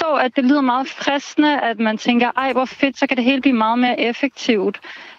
forstå, at det lyder meget fristende, at man tænker, ej, hvor fedt, så kan det hele blive meget mere effektivt.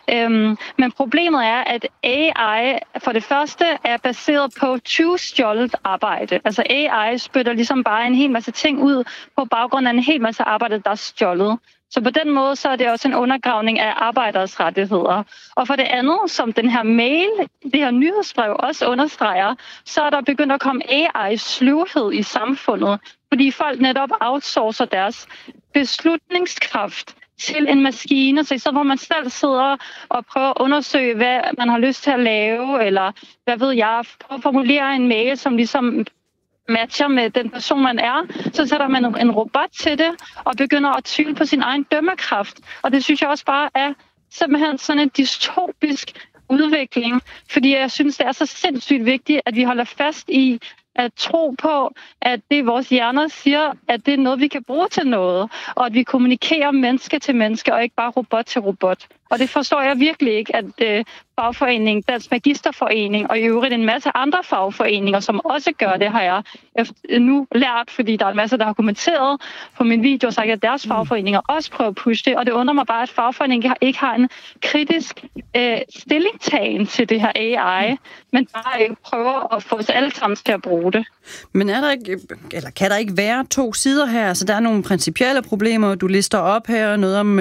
Men problemet er, at AI for det første er baseret på tyvstjålet arbejde. Altså AI spytter ligesom bare en hel masse ting ud på baggrund af en hel masse arbejde, der er stjålet. Så på den måde så er det også en undergravning af arbejderes rettigheder. Og for det andet, som den her mail, det her nyhedsbrev også understreger, så er der begyndt at komme AI-sløvhed i samfundet, fordi folk netop outsourcer deres beslutningskraft til en maskine, så i stedet hvor man selv sidder og prøver at undersøge, hvad man har lyst til at lave, eller hvad ved jeg, prøver at formulere en mail, som ligesom matcher med den person, man er, så sætter man en robot til det, og begynder at tvivle på sin egen dømmekraft. Og det synes jeg også bare er simpelthen sådan en dystopisk udvikling, fordi jeg synes, det er så sindssygt vigtigt, at vi holder fast i at tro på, at det vores hjerner siger, at det er noget, vi kan bruge til noget, og at vi kommunikerer menneske til menneske, og ikke bare robot til robot. Og det forstår jeg virkelig ikke, at fagforeningen, Dansk Magisterforening og i øvrigt en masse andre fagforeninger, som også gør det, har jeg nu lært, fordi der er en masse, der har kommenteret på min video og sagt, at deres fagforeninger også prøver at pushe det, og det undrer mig bare, at fagforeningen ikke har en kritisk stillingtagen til det her AI, men bare prøver at få os alle sammen til at bruge det. Men er der ikke, eller kan der ikke være to sider her? Altså, der er nogle principielle problemer, du lister op her, noget om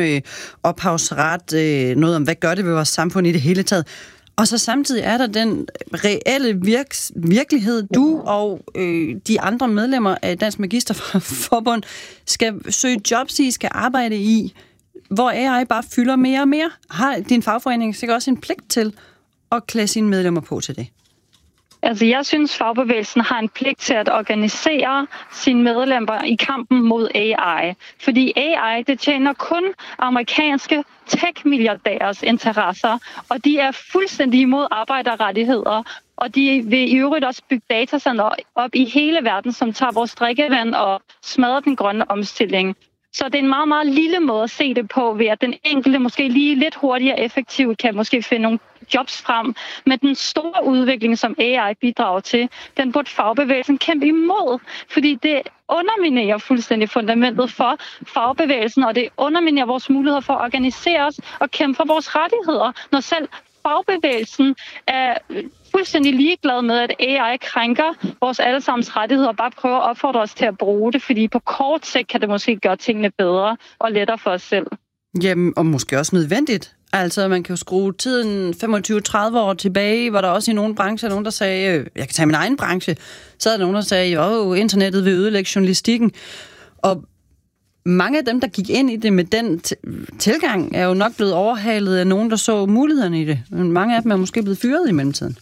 ophavsret, noget om, hvad gør det ved vores samfund i det hele taget. Og så samtidig er der den reelle virkelighed, du og de andre medlemmer af Dansk Magisterforbund skal søge jobs i, skal arbejde i, hvor AI bare fylder mere og mere. Har din fagforening sikkert også en pligt til at klæde sine medlemmer på til det? Altså, jeg synes, fagbevægelsen har en pligt til at organisere sine medlemmer i kampen mod AI. Fordi AI, det tjener kun amerikanske tech-milliardærers interesser, og de er fuldstændig imod arbejderrettigheder. Og de vil i øvrigt også bygge datacenter op i hele verden, som tager vores drikkevand og smadrer den grønne omstilling. Så det er en meget, meget lille måde at se det på, ved at den enkelte måske lige lidt hurtigere og effektivt kan måske finde nogle jobs frem. Men den store udvikling, som AI bidrager til, den burde fagbevægelsen kæmpe imod, fordi det underminerer fuldstændig fundamentet for fagbevægelsen, og det underminerer vores muligheder for at organisere os og kæmpe for vores rettigheder, når selv fagbevægelsen er fuldstændig ligeglad med, at AI krænker vores allesammens rettigheder og bare prøver at opfordre os til at bruge det, fordi på kort sigt kan det måske gøre tingene bedre og lettere for os selv. Jamen, og måske også nødvendigt. Altså, man kan jo skrue tiden 25-30 år tilbage, hvor der også i nogle brancher nogen, der sagde, jeg kan tage min egen branche, så er der nogen, der sagde, internettet vil ødelægge journalistikken. Og mange af dem, der gik ind i det med den tilgang, er jo nok blevet overhalet af nogen, der så mulighederne i det. Men mange af dem er måske blevet fyret i mellemtiden.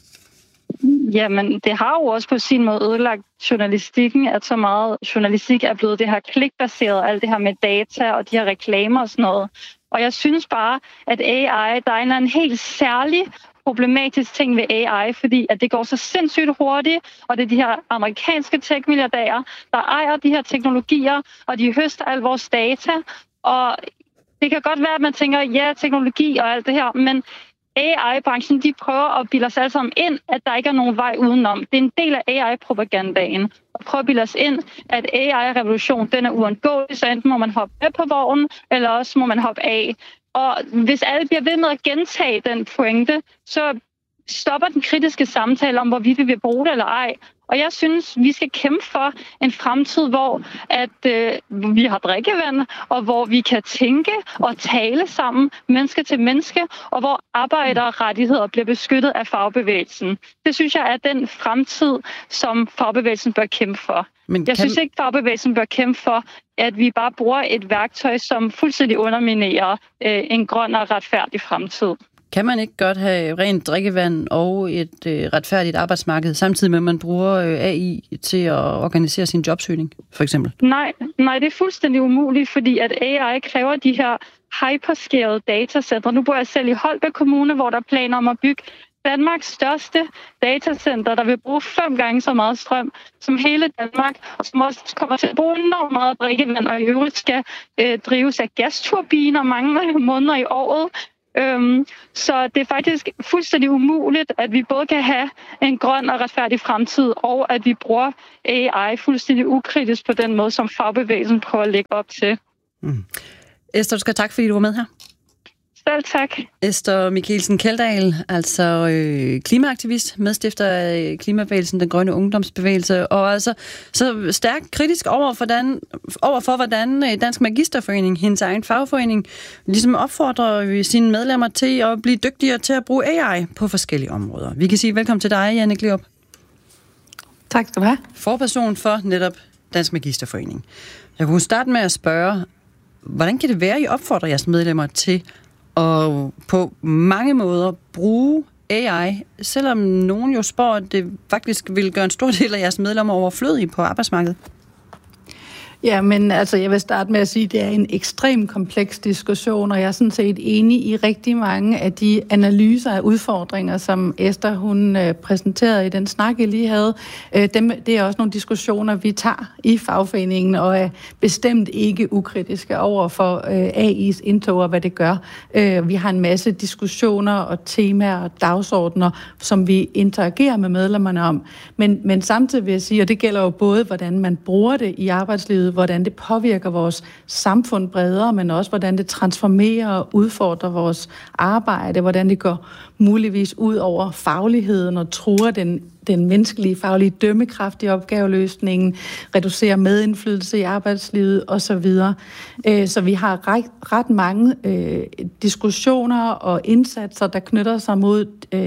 Jamen, det har jo også på sin måde ødelagt journalistikken, at så meget journalistik er blevet det her klikbaseret, alt det her med data og de her reklamer og sådan noget. Og jeg synes bare, at AI, der er en helt særlig problematisk ting ved AI, fordi at det går så sindssygt hurtigt, og det er de her amerikanske tech-milliardærer, der ejer de her teknologier, og de høster al vores data. Og det kan godt være, at man tænker, ja, teknologi og alt det her, men AI-branchen, de prøver at bilde os alle sammen ind, at der ikke er nogen vej udenom. Det er en del af AI-propagandaen. Og prøve at bilde os ind, at AI-revolution, den er uundgåelig, så enten må man hoppe med på vognen, eller også må man hoppe af. Og hvis alle bliver ved med at gentage den pointe, så stopper den kritiske samtale om, hvorvidt vi vil bruge det eller ej. Og jeg synes, vi skal kæmpe for en fremtid, hvor vi har drikkevand, og hvor vi kan tænke og tale sammen, menneske til menneske, og hvor arbejderrettigheder bliver beskyttet af fagbevægelsen. Det synes jeg er den fremtid, som fagbevægelsen bør kæmpe for. Jeg synes ikke, fagbevægelsen bør kæmpe for, at vi bare bruger et værktøj, som fuldstændig underminerer en grøn og retfærdig fremtid. Kan man ikke godt have rent drikkevand og et retfærdigt arbejdsmarked, samtidig med, at man bruger AI til at organisere sin jobsøgning, for eksempel? Nej, det er fuldstændig umuligt, fordi at AI kræver de her hyperscalede datacenter. Nu bor jeg selv i Holbæk Kommune, hvor der er planer om at bygge Danmarks største datacenter, der vil bruge 5 gange så meget strøm som hele Danmark, og som også kommer til at bruge enormt meget drikkevand, og i øvrigt skal drives af gasturbiner mange måneder i året. Så det er faktisk fuldstændig umuligt, at vi både kan have en grøn og retfærdig fremtid, og at vi bruger AI fuldstændig ukritisk på den måde, som fagbevægelsen prøver at lægge op til. Esther, du skal tak, fordi du var med her. Selv tak. Esther Michelsen Kjeldahl, altså klimaaktivist, medstifter af klimabevægelsen, den grønne ungdomsbevægelse, og altså så stærkt kritisk over for, hvordan Dansk Magisterforening, hendes egen fagforening, ligesom opfordrer sine medlemmer til at blive dygtigere til at bruge AI på forskellige områder. Vi kan sige velkommen til dig, Janne Gleup. Tak skal du have. Forperson for netop Dansk Magisterforening. Jeg kunne starte med at spørge, hvordan kan det være, at I opfordrer jeres medlemmer til og på mange måder bruge AI, selvom nogen jo spår, at det faktisk vil gøre en stor del af jeres medlemmer overflødige på arbejdsmarkedet? Ja, men altså, jeg vil starte med at sige, at det er en ekstremt kompleks diskussion, og jeg er sådan set enig i rigtig mange af de analyser af udfordringer, som Esther hun præsenterede i den snak, jeg lige havde. Det er også nogle diskussioner, vi tager i fagforeningen, og er bestemt ikke ukritiske over for AI's indtog og hvad det gør. Vi har en masse diskussioner og temaer og dagsordner, som vi interagerer med medlemmerne om. Men samtidig vil jeg sige, og det gælder jo både, hvordan man bruger det i arbejdslivet, hvordan det påvirker vores samfund bredere, men også hvordan det transformerer og udfordrer vores arbejde, hvordan det går muligvis ud over fagligheden og truer den menneskelige faglige dømmekraft i opgaveløsningen, reducerer medindflydelse i arbejdslivet osv. Så vi har ret mange diskussioner og indsatser, der knytter sig mod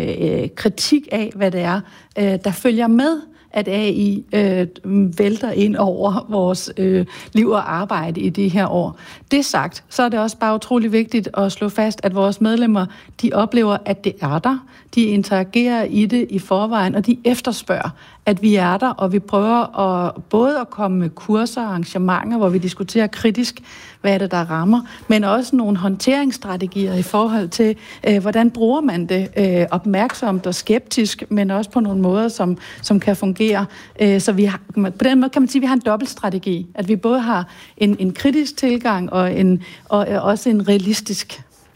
kritik af, hvad det er, der følger med, at AI vælter ind over vores liv og arbejde i de her år. Det sagt, så er det også bare utrolig vigtigt at slå fast, at vores medlemmer, de oplever, at det er der. De interagerer i det i forvejen, og de efterspørger, at vi er der, og vi prøver både at komme med kurser og arrangementer, hvor vi diskuterer kritisk, hvad er det, der rammer, men også nogle håndteringsstrategier i forhold til, hvordan bruger man det opmærksomt og skeptisk, men også på nogle måder, som kan fungere. Så vi har, på den måde kan man sige, at vi har en dobbeltstrategi, at vi både har en kritisk tilgang og også en realistisk.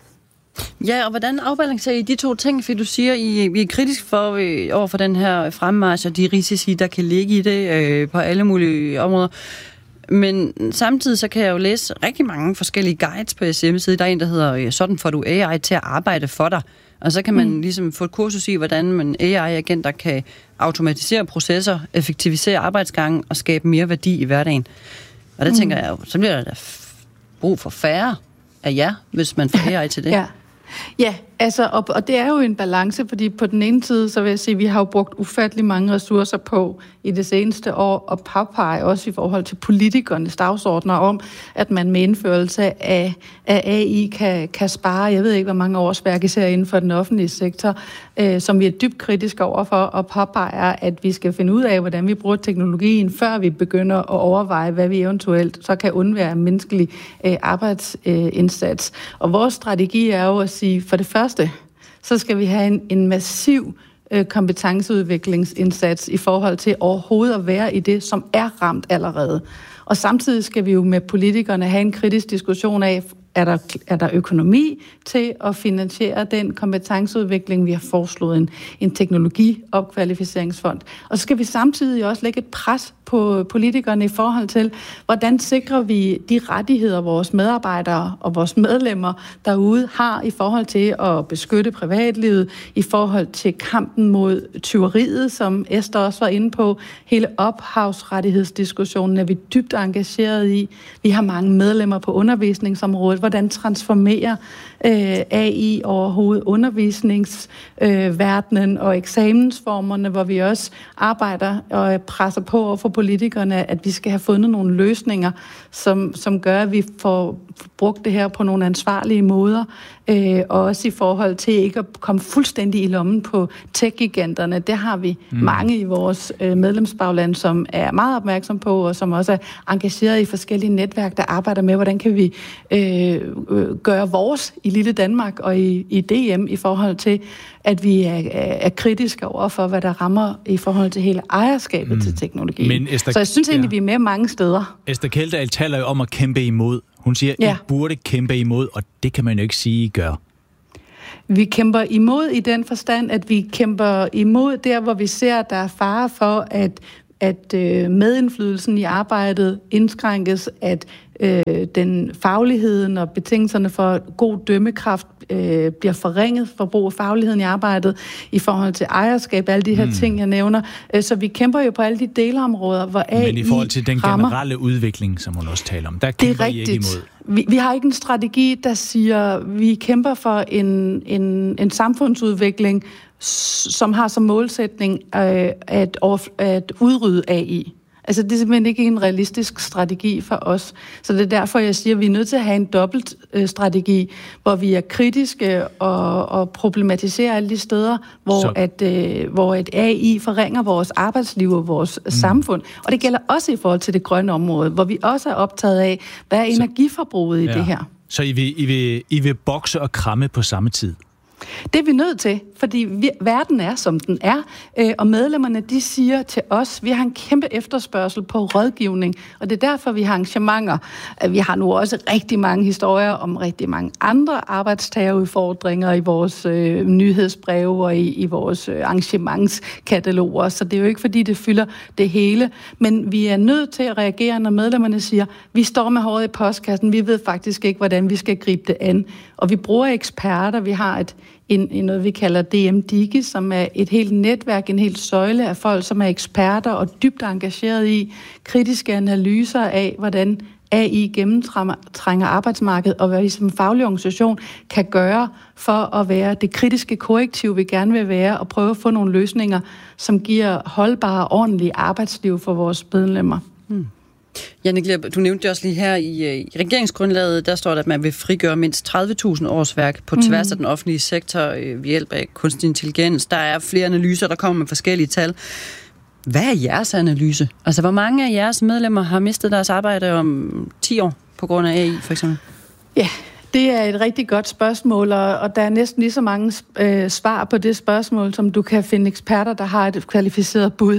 Ja, og hvordan afbalancerer I de to ting? For du siger, I er kritisk over for den her fremmarch og de risici, der kan ligge i det på alle mulige områder. Men samtidig så kan jeg jo læse rigtig mange forskellige guides på jeres hjemmeside. Der er en, der hedder, sådan får du AI til at arbejde for dig. Og så kan man ligesom få et kursus i, hvordan man AI-agenter kan automatisere processer, effektivisere arbejdsgangen og skabe mere værdi i hverdagen. Og der tænker jeg jo, så bliver der da brug for færre af jer, hvis man får AI til det. Ja, altså, og det er jo en balance, fordi på den ene side, så vil jeg sige, at vi har jo brugt ufattelig mange ressourcer på i det seneste år at påpege også i forhold til politikernes dagsordner om, at man med indførelse af AI kan spare, jeg ved ikke, hvor mange årsværk især inden for den offentlige sektor, som vi er dybt kritiske overfor og påpeger, at vi skal finde ud af, hvordan vi bruger teknologien, før vi begynder at overveje, hvad vi eventuelt så kan undvære en menneskelig arbejdsindsats. Og vores strategi er jo at sige, for det første, så skal vi have en massiv kompetenceudviklingsindsats i forhold til overhovedet at være i det, som er ramt allerede. Og samtidig skal vi jo med politikerne have en kritisk diskussion af, er der økonomi til at finansiere den kompetenceudvikling, vi har foreslået en teknologiopkvalificeringsfond. Og så skal vi samtidig også lægge et pres på politikerne i forhold til, hvordan sikrer vi de rettigheder, vores medarbejdere og vores medlemmer derude har i forhold til at beskytte privatlivet, i forhold til kampen mod tyveriet, som Esther også var inde på. Hele ophavsrettighedsdiskussionen er vi dybt engageret i. Vi har mange medlemmer på undervisningsområdet. Hvordan transformerer AI overhovedet undervisningsverdenen og eksamensformerne, hvor vi også arbejder og presser på over for politikerne, at vi skal have fundet nogle løsninger, som gør, at vi får brugt det her på nogle ansvarlige måder, og også i forhold til ikke at komme fuldstændig i lommen på tech-giganterne. Det har vi mange i vores medlemsbagland, som er meget opmærksom på, og som også er engageret i forskellige netværk, der arbejder med, hvordan kan vi gøre vores i lille Danmark og i DM i forhold til, at vi er kritiske over for, hvad der rammer i forhold til hele ejerskabet til teknologi. Men Esther, så jeg synes egentlig, vi er med mange steder. Esther Kjeldahl taler jo om at kæmpe imod. Hun siger, at I burde kæmpe imod, og det kan man jo ikke sige, I gør. Vi kæmper imod i den forstand, at vi kæmper imod der, hvor vi ser, at der er fare for, at medindflydelsen i arbejdet indskrænkes, at den fagligheden og betingelserne for god dømmekraft bliver forringet for brug af fagligheden i arbejdet i forhold til ejerskab, alle de her ting, jeg nævner. Så vi kæmper jo på alle de delområder, hvor AI Men i forhold til den rammer, generelle udvikling, som hun også taler om, der kæmper I ikke imod. Vi har ikke en strategi, der siger, vi kæmper for en samfundsudvikling, som har som målsætning at udrydde AI. Altså, det er simpelthen ikke en realistisk strategi for os. Så det er derfor, jeg siger, at vi er nødt til at have en dobbelt strategi, hvor vi er kritiske og problematiserer alle de steder, hvor et AI forringer vores arbejdsliv og vores samfund. Og det gælder også i forhold til det grønne område, hvor vi også er optaget af, hvad er energiforbruget i det her. Så I vil bokse og kramme på samme tid? Det er vi nødt til, fordi verden er, som den er, og medlemmerne, de siger til os, vi har en kæmpe efterspørgsel på rådgivning, og det er derfor, vi har arrangementer. Vi har nu også rigtig mange historier om rigtig mange andre arbejdstagerudfordringer i vores nyhedsbreve og i vores arrangementskataloger, så det er jo ikke, fordi det fylder det hele, men vi er nødt til at reagere, når medlemmerne siger, vi står med håret i postkassen, vi ved faktisk ikke, hvordan vi skal gribe det an, og vi bruger eksperter, vi har noget, vi kalder DM-Digi, som er et helt netværk, en helt søjle af folk, som er eksperter og dybt engageret i kritiske analyser af, hvordan AI gennemtrænger arbejdsmarkedet, og hvad vi som faglig organisation kan gøre for at være det kritiske korrektiv, vi gerne vil være, og prøve at få nogle løsninger, som giver holdbare, ordentlige arbejdsliv for vores medlemmer. Janne Glierup, du nævnte det også lige her i regeringsgrundlaget, der står der, at man vil frigøre mindst 30.000 årsværk på tværs af den offentlige sektor ved hjælp af kunstig intelligens. Der er flere analyser, der kommer med forskellige tal. Hvad er jeres analyse? Altså, hvor mange af jeres medlemmer har mistet deres arbejde om 10 år på grund af AI, for eksempel? Ja, det er et rigtig godt spørgsmål, og der er næsten lige så mange svar på det spørgsmål, som du kan finde eksperter, der har et kvalificeret bud.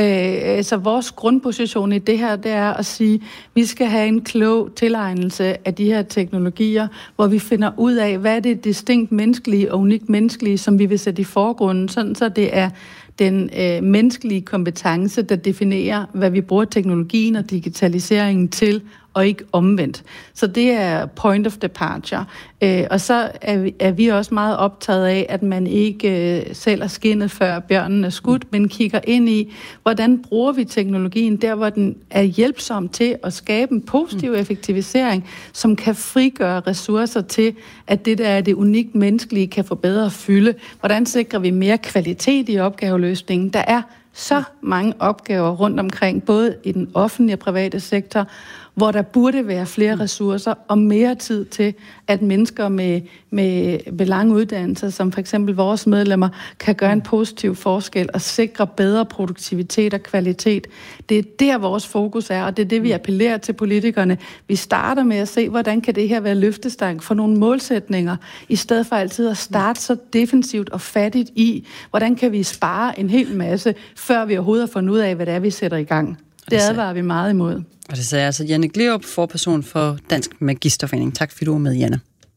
Så vores grundposition i det her, det er at sige, at vi skal have en klog tilegnelse af de her teknologier, hvor vi finder ud af, hvad er det distinkt menneskelige og unikt menneskelige, som vi vil sætte i forgrunden, sådan så det er den menneskelige kompetence, der definerer, hvad vi bruger teknologien og digitaliseringen til, og ikke omvendt. Så det er point of departure. Og så er vi også meget optaget af, at man ikke sælger skindet, før bjørnen er skudt, men kigger ind i, hvordan bruger vi teknologien der, hvor den er hjælpsom til at skabe en positiv effektivisering, som kan frigøre ressourcer til, at det der er det unikt menneskelige, kan få bedre fylde. Hvordan sikrer vi mere kvalitet i opgaveløsningen? Der er så mange opgaver rundt omkring, både i den offentlige og private sektor, hvor der burde være flere ressourcer og mere tid til, at mennesker med lange uddannelser, som for eksempel vores medlemmer, kan gøre en positiv forskel og sikre bedre produktivitet og kvalitet. Det er der, vores fokus er, og det er det, vi appellerer til politikerne. Vi starter med at se, hvordan kan det her være løftestang for nogle målsætninger, i stedet for altid at starte så defensivt og fattigt i, hvordan kan vi spare en hel masse, før vi overhovedet har fundet ud af, hvad det er, vi sætter i gang. Det advarer vi meget imod. Og det sagde altså Janne Glierup, forperson for Dansk Magisterforening. Tak fordi du var med, Janne.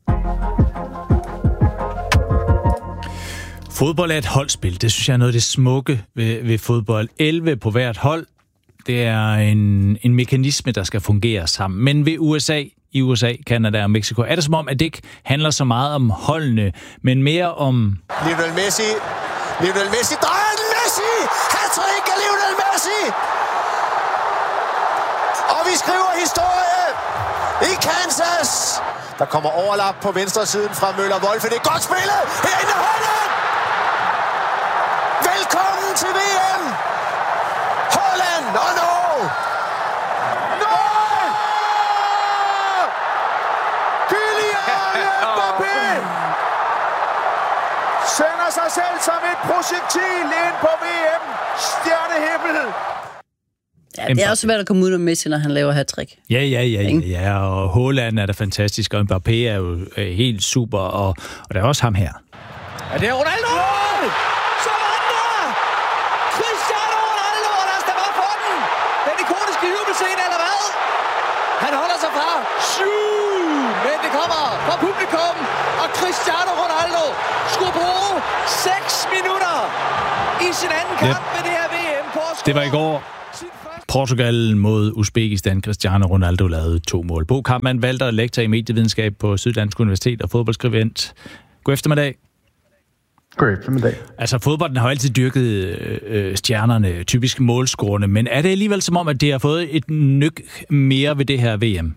Fodbold er et holdspil. Det synes jeg er noget af det smukke ved fodbold. 11 på hvert hold. Det er en mekanisme, der skal fungere sammen. Men ved i USA, Canada og Mexico, er det som om, at det ikke handler så meget om holdene, men mere om... Lionel Messi, drejer den Messi! Hat-trick af Lionel Messi! Og vi skriver historie i Kansas. Der kommer overlap på venstre siden fra Møller-Wolfe. Det er godt spillet. Herinde i Holland. Velkommen til VM. Holland. Og no. Kylian Mbappé sender sig selv som et projektil ind på VM. Stjernehimmel. Ja, det er også svært at komme ud af Messi, når han laver hat-trick. Ja, og Haaland er da fantastisk, og Mbappé er jo helt super, og der er også ham her. Ja, det er Ronaldo! Så var den der! Cristiano Ronaldo, og der stemmer på den! Den ikoniske jubelscene, eller hvad? Han holder sig fra. Men det kommer fra publikum, og Cristiano Ronaldo Ronaldo skulle bruge 6 minutter i sin anden kamp ved det her VM på at score. Det var i går. Portugal mod Uzbekistan. Cristiano Ronaldo lavede 2 mål. Bo Kampmann, valgte lektor i medievidenskab på Syddansk Universitet og fodboldskribent. God eftermiddag. God eftermiddag. Altså, fodbolden har jo altid dyrket stjernerne, typisk målscorerne, men er det alligevel som om, at det har fået et nyk mere ved det her VM?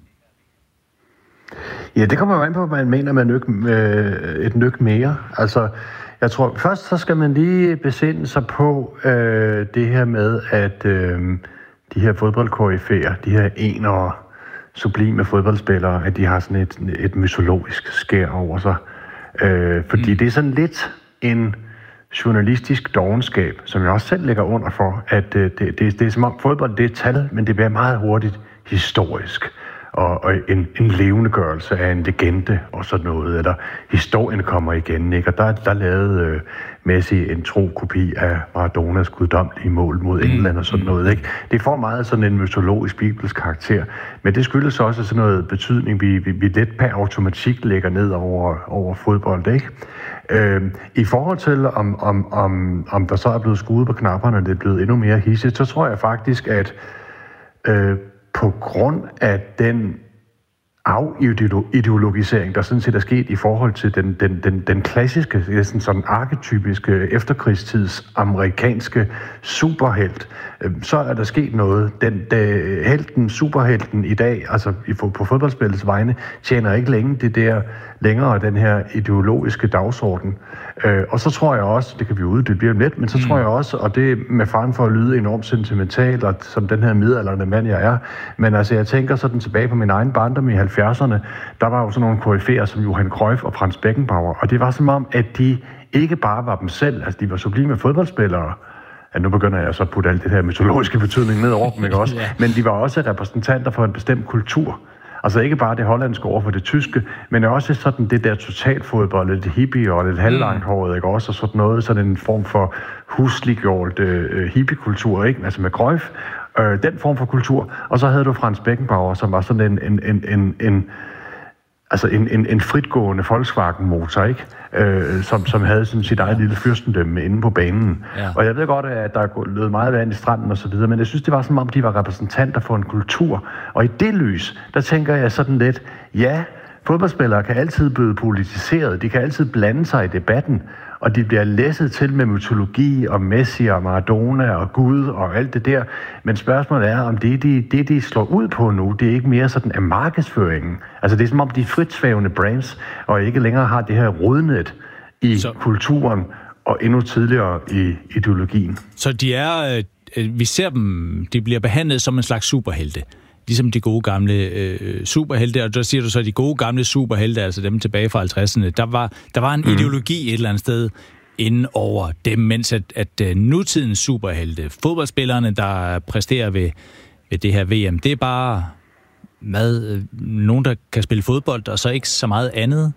Ja, det kommer jo an på, hvad man mener med et nyk mere. Altså, jeg tror, først så skal man lige besinde sig på det her med, at de her fodboldkoryfæer, de her enere sublime fodboldspillere, at de har sådan et mytologisk skær over sig. Fordi det er sådan lidt en journalistisk dovenskab, som jeg også selv lægger under for, at det er som om fodbold, det er tal, men det bliver meget hurtigt historisk. Og en levendegørelse af en legende og sådan noget, eller historien kommer igen, ikke? Og der lavede Messi en tro kopi af Maradonas guddommelige mål mod England og sådan noget, ikke? Det får meget sådan en mytologisk bibelsk karakter, men det skyldes også sådan noget betydning, vi let per automatik lægger ned over fodbold, ikke? I forhold til, om der så er blevet skudt på knapperne, og det er blevet endnu mere hidsigt, så tror jeg faktisk, at på grund af den afideologisering, der sådan set er sket i forhold til den klassiske, sådan arketypiske efterkrigstids amerikanske superhelt, så er der sket noget. Superhelten i dag, altså på fodboldspillets vegne, tjener ikke længere den her ideologiske dagsorden. Og så tror jeg også, det kan vi uddybe lidt, men så tror jeg også, og det med faren for at lyde enormt sentimental, og som den her midaldrende mand, jeg er, men altså jeg tænker sådan tilbage på min egen barndom i 70'erne, der var jo sådan nogle koryfæer som Johan Cruyff og Franz Beckenbauer, og det var som om, at de ikke bare var dem selv, altså de var sublime fodboldspillere. Ja, nu begynder jeg så at putte alt det her mytologiske betydning ned over dem, ikke også? Men de var også repræsentanter for en bestemt kultur. Altså ikke bare det hollandske over for det tyske, men også sådan det der totalfodbold, lidt hippie og lidt halvlanghåret, ikke også? Og sådan noget, sådan en form for husliggjort hippiekultur, ikke? Altså med Cruyff, den form for kultur. Og så havde du Franz Beckenbauer, som var sådan en fritgående Volkswagen-motor, ikke? Som havde sådan sit eget lille fyrstendømme inde på banen. Ja. Og jeg ved godt, at der er løbet meget vand i stranden og så videre, men jeg synes, det var som om, de var repræsentanter for en kultur. Og i det lys, der tænker jeg sådan lidt, ja, fodboldspillere kan altid blive politiseret, de kan altid blande sig i debatten, og de bliver læsset til med mytologi og Messi og Maradona og Gud og alt det der. Men spørgsmålet er, om det de slår ud på nu, det er ikke mere sådan af markedsføringen. Altså det er som om, de er fritsvævende brands, og ikke længere har det her rodnet i kulturen og endnu tidligere i ideologien. Så vi ser dem, de bliver behandlet som en slags superhelte. Ligesom de gode gamle superhelte, og der siger du så, de gode gamle superhelte, altså dem tilbage fra 50'erne, der var en ideologi et eller andet sted inden over dem, mens at nutidens superhelte, fodboldspillerne, der præsterer ved det her VM, det er bare nogen, der kan spille fodbold, og så ikke så meget andet.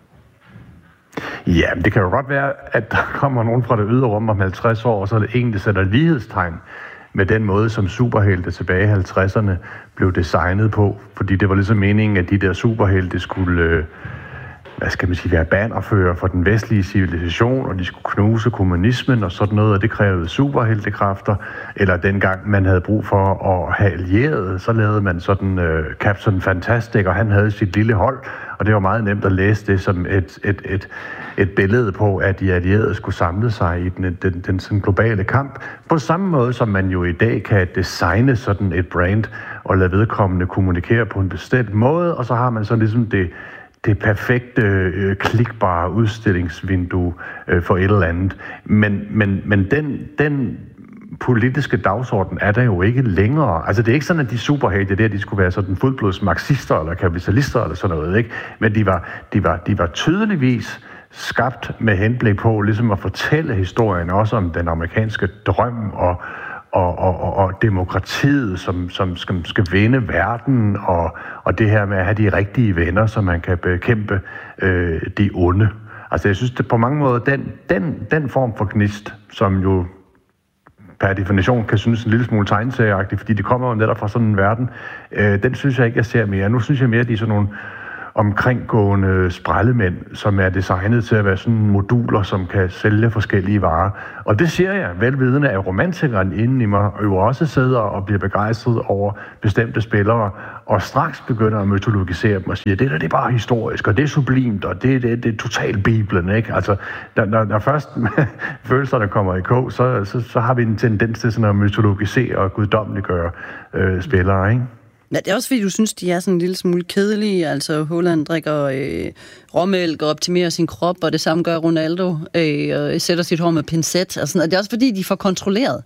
Ja, men det kan jo godt være, at der kommer nogen fra det ydre rum om 50 år, og så er det egentlig sætter lighedstegn med den måde, som superhelte tilbage i 50'erne blev designet på. Fordi det var ligesom meningen, at de der superhelte skulle, være bannerfører for den vestlige civilisation, og de skulle knuse kommunismen og sådan noget, og det krævede superheltekræfter. Eller dengang man havde brug for at have allierede, så lavede man sådan Captain Fantastic, og han havde sit lille hold, og det var meget nemt at læse det som et billede på, at de allierede skulle samle sig i den sådan globale kamp. På samme måde, som man jo i dag kan designe sådan et brand, og lade vedkommende kommunikere på en bestemt måde, og så har man så ligesom det perfekte, klikbare udstillingsvindue for et eller andet. Men den politiske dagsorden er der jo ikke længere. Altså det er ikke sådan, at de superhelte der, de skulle være sådan fuldblods marxister eller kapitalister eller sådan noget, ikke? Men de var tydeligvis skabt med henblik på ligesom at fortælle historien også om den amerikanske drøm og demokratiet, som skal vinde verden, og det her med at have de rigtige venner, så man kan bekæmpe de onde. Altså jeg synes, det på mange måder, den form for gnist, som jo per definition kan synes en lille smule tegneserieagtigt, fordi det kommer jo netop fra sådan en verden, den synes jeg ikke, jeg ser mere. Nu synes jeg mere, at de er sådan nogle omkringgående sprællemænd, som er designet til at være sådan moduler, som kan sælge forskellige varer. Og det siger jeg velvidende, at romantikeren inden i mig jo også sidder og bliver begejstret over bestemte spillere, og straks begynder at mytologisere dem og siger, det er bare historisk, og det er sublimt, og det er totalt Bibelen, ikke? Altså, når først følelserne kommer i kog, så har vi en tendens til sådan at mytologisere og guddommeliggøre spillere, ikke? Ja, det er også fordi, du synes, de er sådan en lille smule kedelige. Altså, Haaland drikker råmælk og optimerer sin krop, og det samme gør Ronaldo, og sætter sit hår med pincet. Og det er også fordi, de er for kontrolleret.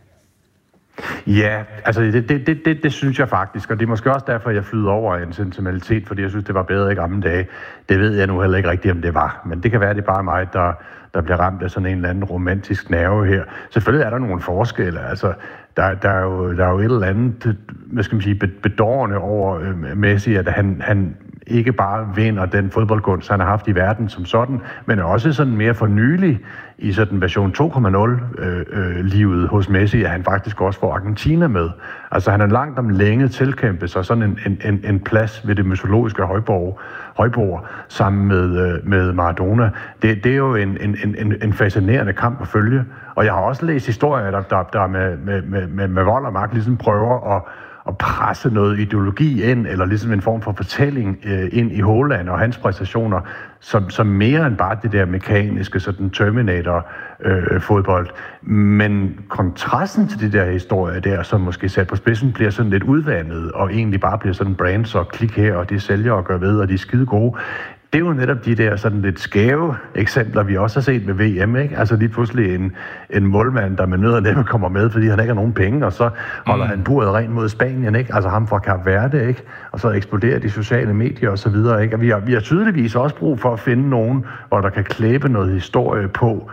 Ja, altså det synes jeg faktisk, og det er måske også derfor, jeg flyder over en sentimentalitet, fordi jeg synes, det var bedre i gamle dage. Det ved jeg nu heller ikke rigtigt, om det var, men det kan være, det er bare mig, der bliver ramt af sådan en eller anden romantisk nerve her. Selvfølgelig er der nogle forskelle, altså der er jo et eller andet, hvad skal man sige, bedårende over Messi, at han ikke bare vinder den fodboldgunst, han har haft i verden som sådan, men også sådan mere for nylig i sådan version 2.0-livet hos Messi, at han faktisk også får Argentina med. Altså han er langt om længe tilkæmpet sig sådan en plads ved det mytologiske højbord sammen med Maradona. Det er jo en fascinerende kamp at følge. Og jeg har også læst historier, der med vold og magt ligesom prøver at presse noget ideologi ind, eller ligesom en form for fortælling ind i Haaland og hans præstationer, som mere end bare det der mekaniske, sådan Terminator-fodbold. Men kontrasten til de der historier der, som måske sat på spidsen, bliver sådan lidt udvandet, og egentlig bare bliver sådan brands og klik her, og de sælger og gør ved, og de er skide gode. Det er jo netop de der sådan lidt skæve eksempler, vi også har set med VM, ikke? Altså lige pludselig en målmand, der med nød og næppe kommer med, fordi han ikke har nogen penge, og så holder han buret rent mod Spanien, ikke? Altså ham fra Kap Verde, ikke? Og så eksploderer de sociale medier og så videre, ikke? Og vi har tydeligvis også brug for at finde nogen, hvor der kan klæbe noget historie på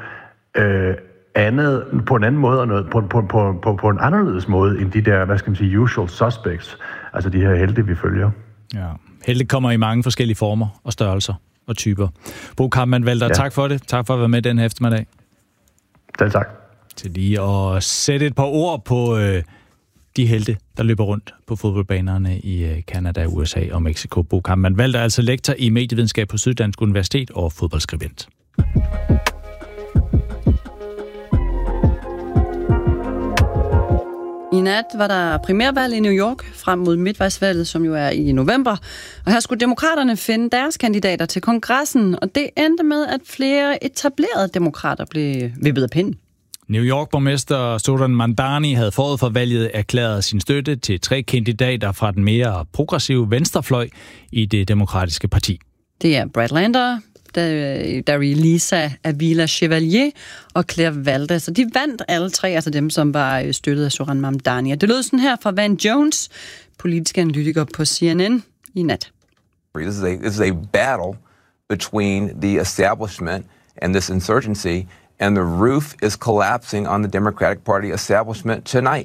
andet, på en anden måde, og noget, på en anderledes måde, end de der, hvad skal man sige, usual suspects, altså de her helte, vi følger. Ja. Helte kommer i mange forskellige former og størrelser og typer. Bo Kampmann-Valdau, ja. Tak for det. Tak for at være med den her eftermiddag. Selv tak. Til lige at sætte et par ord på de helte, der løber rundt på fodboldbanerne i Canada, USA og Mexico. Bo Kampmann-Valdau er altså lektor i medievidenskab på Syddansk Universitet og fodboldskribent. I nat var der primærvalg i New York frem mod midtvejsvalget, som jo er i november. Og her skulle demokraterne finde deres kandidater til kongressen, og det endte med, at flere etablerede demokrater blev vippet af pinden. New York-borgmester Zoran Mamdani havde forud for valget erklæret sin støtte til 3 kandidater fra den mere progressive venstrefløj i det demokratiske parti. Det er Brad Lander, Darija Avila Chevalier og Claire Valda. Så de vandt alle 3, altså dem, som var støttet af Zoran Mamdani. Og det lød sådan her fra Van Jones, politisk analytiker på CNN i nat. This is a battle between the establishment and this insurgency, and the roof is collapsing on the Democratic Party establishment tonight.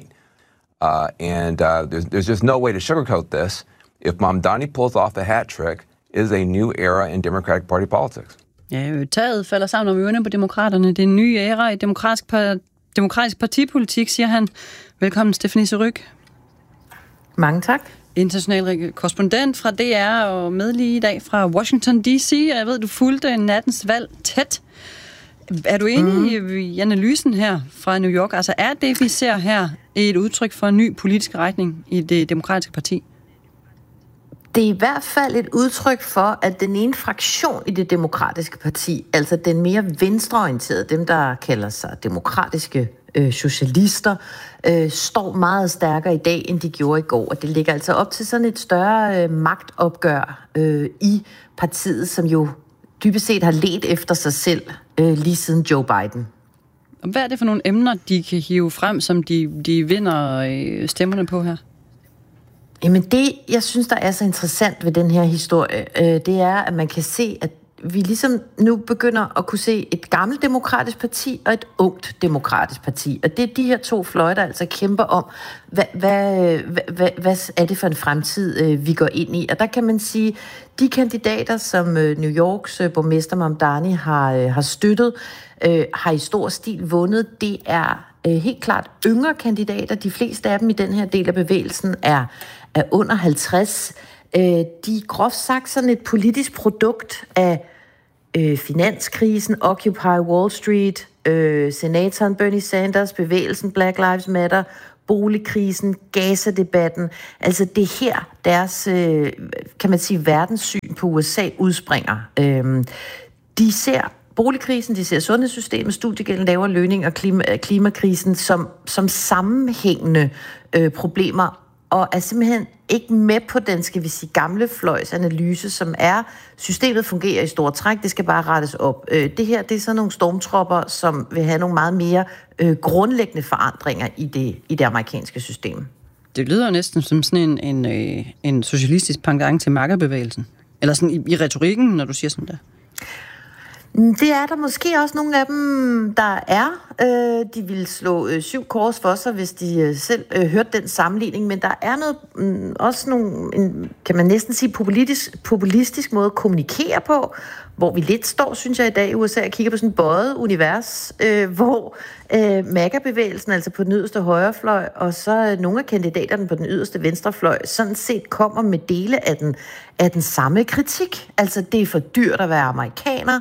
There's just no way to sugarcoat this. If Mamdani pulls off a hat trick, is a new era in Democratic Party politics. Ja, taget falder sammen om ørerne på demokraterne. Det er en ny æra i demokratisk partipolitik, siger han. Velkommen, Stephanie Surrugue. Mange tak. International korrespondent fra DR og med lige i dag fra Washington D.C. Jeg ved, du fulgte nattens valg tæt. Er du enig i analysen her fra New York? Altså er det, vi ser her, et udtryk for en ny politisk retning i det demokratiske parti? Det er i hvert fald et udtryk for, at den ene fraktion i det demokratiske parti, altså den mere venstreorienterede, dem der kalder sig demokratiske socialister, står meget stærkere i dag, end de gjorde i går. Og det ligger altså op til sådan et større magtopgør i partiet, som jo dybest set har ledt efter sig selv lige siden Joe Biden. Og hvad er det for nogle emner, de kan hive frem, som de vinder stemmerne på her? Jamen det, jeg synes, der er så interessant ved den her historie, det er, at man kan se, at vi ligesom nu begynder at kunne se et gammelt demokratisk parti og et ungt demokratisk parti. Og det er de her 2 fløje, der altså kæmper om, hvad er det for en fremtid, vi går ind i. Og der kan man sige, de kandidater, som New Yorks borgmester Mamdani har støttet, har i stor stil vundet. Det er helt klart yngre kandidater. De fleste af dem i den her del af bevægelsen er under 50. De er groft sagt sådan et politisk produkt af finanskrisen, Occupy Wall Street, senatoren Bernie Sanders, bevægelsen Black Lives Matter, boligkrisen, Gaza-debatten. Altså det er her deres, kan man sige, verdenssyn på USA udspringer. De ser boligkrisen, de ser sundhedssystemet, studiegælden, lavere lønning og klimakrisen som sammenhængende problemer, og er simpelthen ikke med på den, skal vi sige, gamle fløjs analyse, som er, systemet fungerer i store træk, det skal bare rettes op. Det her, det er sådan nogle stormtropper, som vil have nogle meget mere grundlæggende forandringer i det amerikanske system. Det lyder næsten som sådan en socialistisk pendant til makkerbevægelsen. Eller sådan i retorikken, når du siger sådan der. Det er der måske også nogle af dem, der er. De ville slå 7 kors for sig, hvis de selv hørte den sammenligning, men der er også en, kan man næsten sige, populistisk måde at kommunikere på, hvor vi lidt står, synes jeg i dag i USA, og kigger på sådan et bøjet univers, hvor MAGA-bevægelsen, altså på den yderste højrefløj, og så nogle af kandidaterne på den yderste venstrefløj, sådan set kommer med dele af den samme kritik. Altså, det er for dyrt at være amerikaner,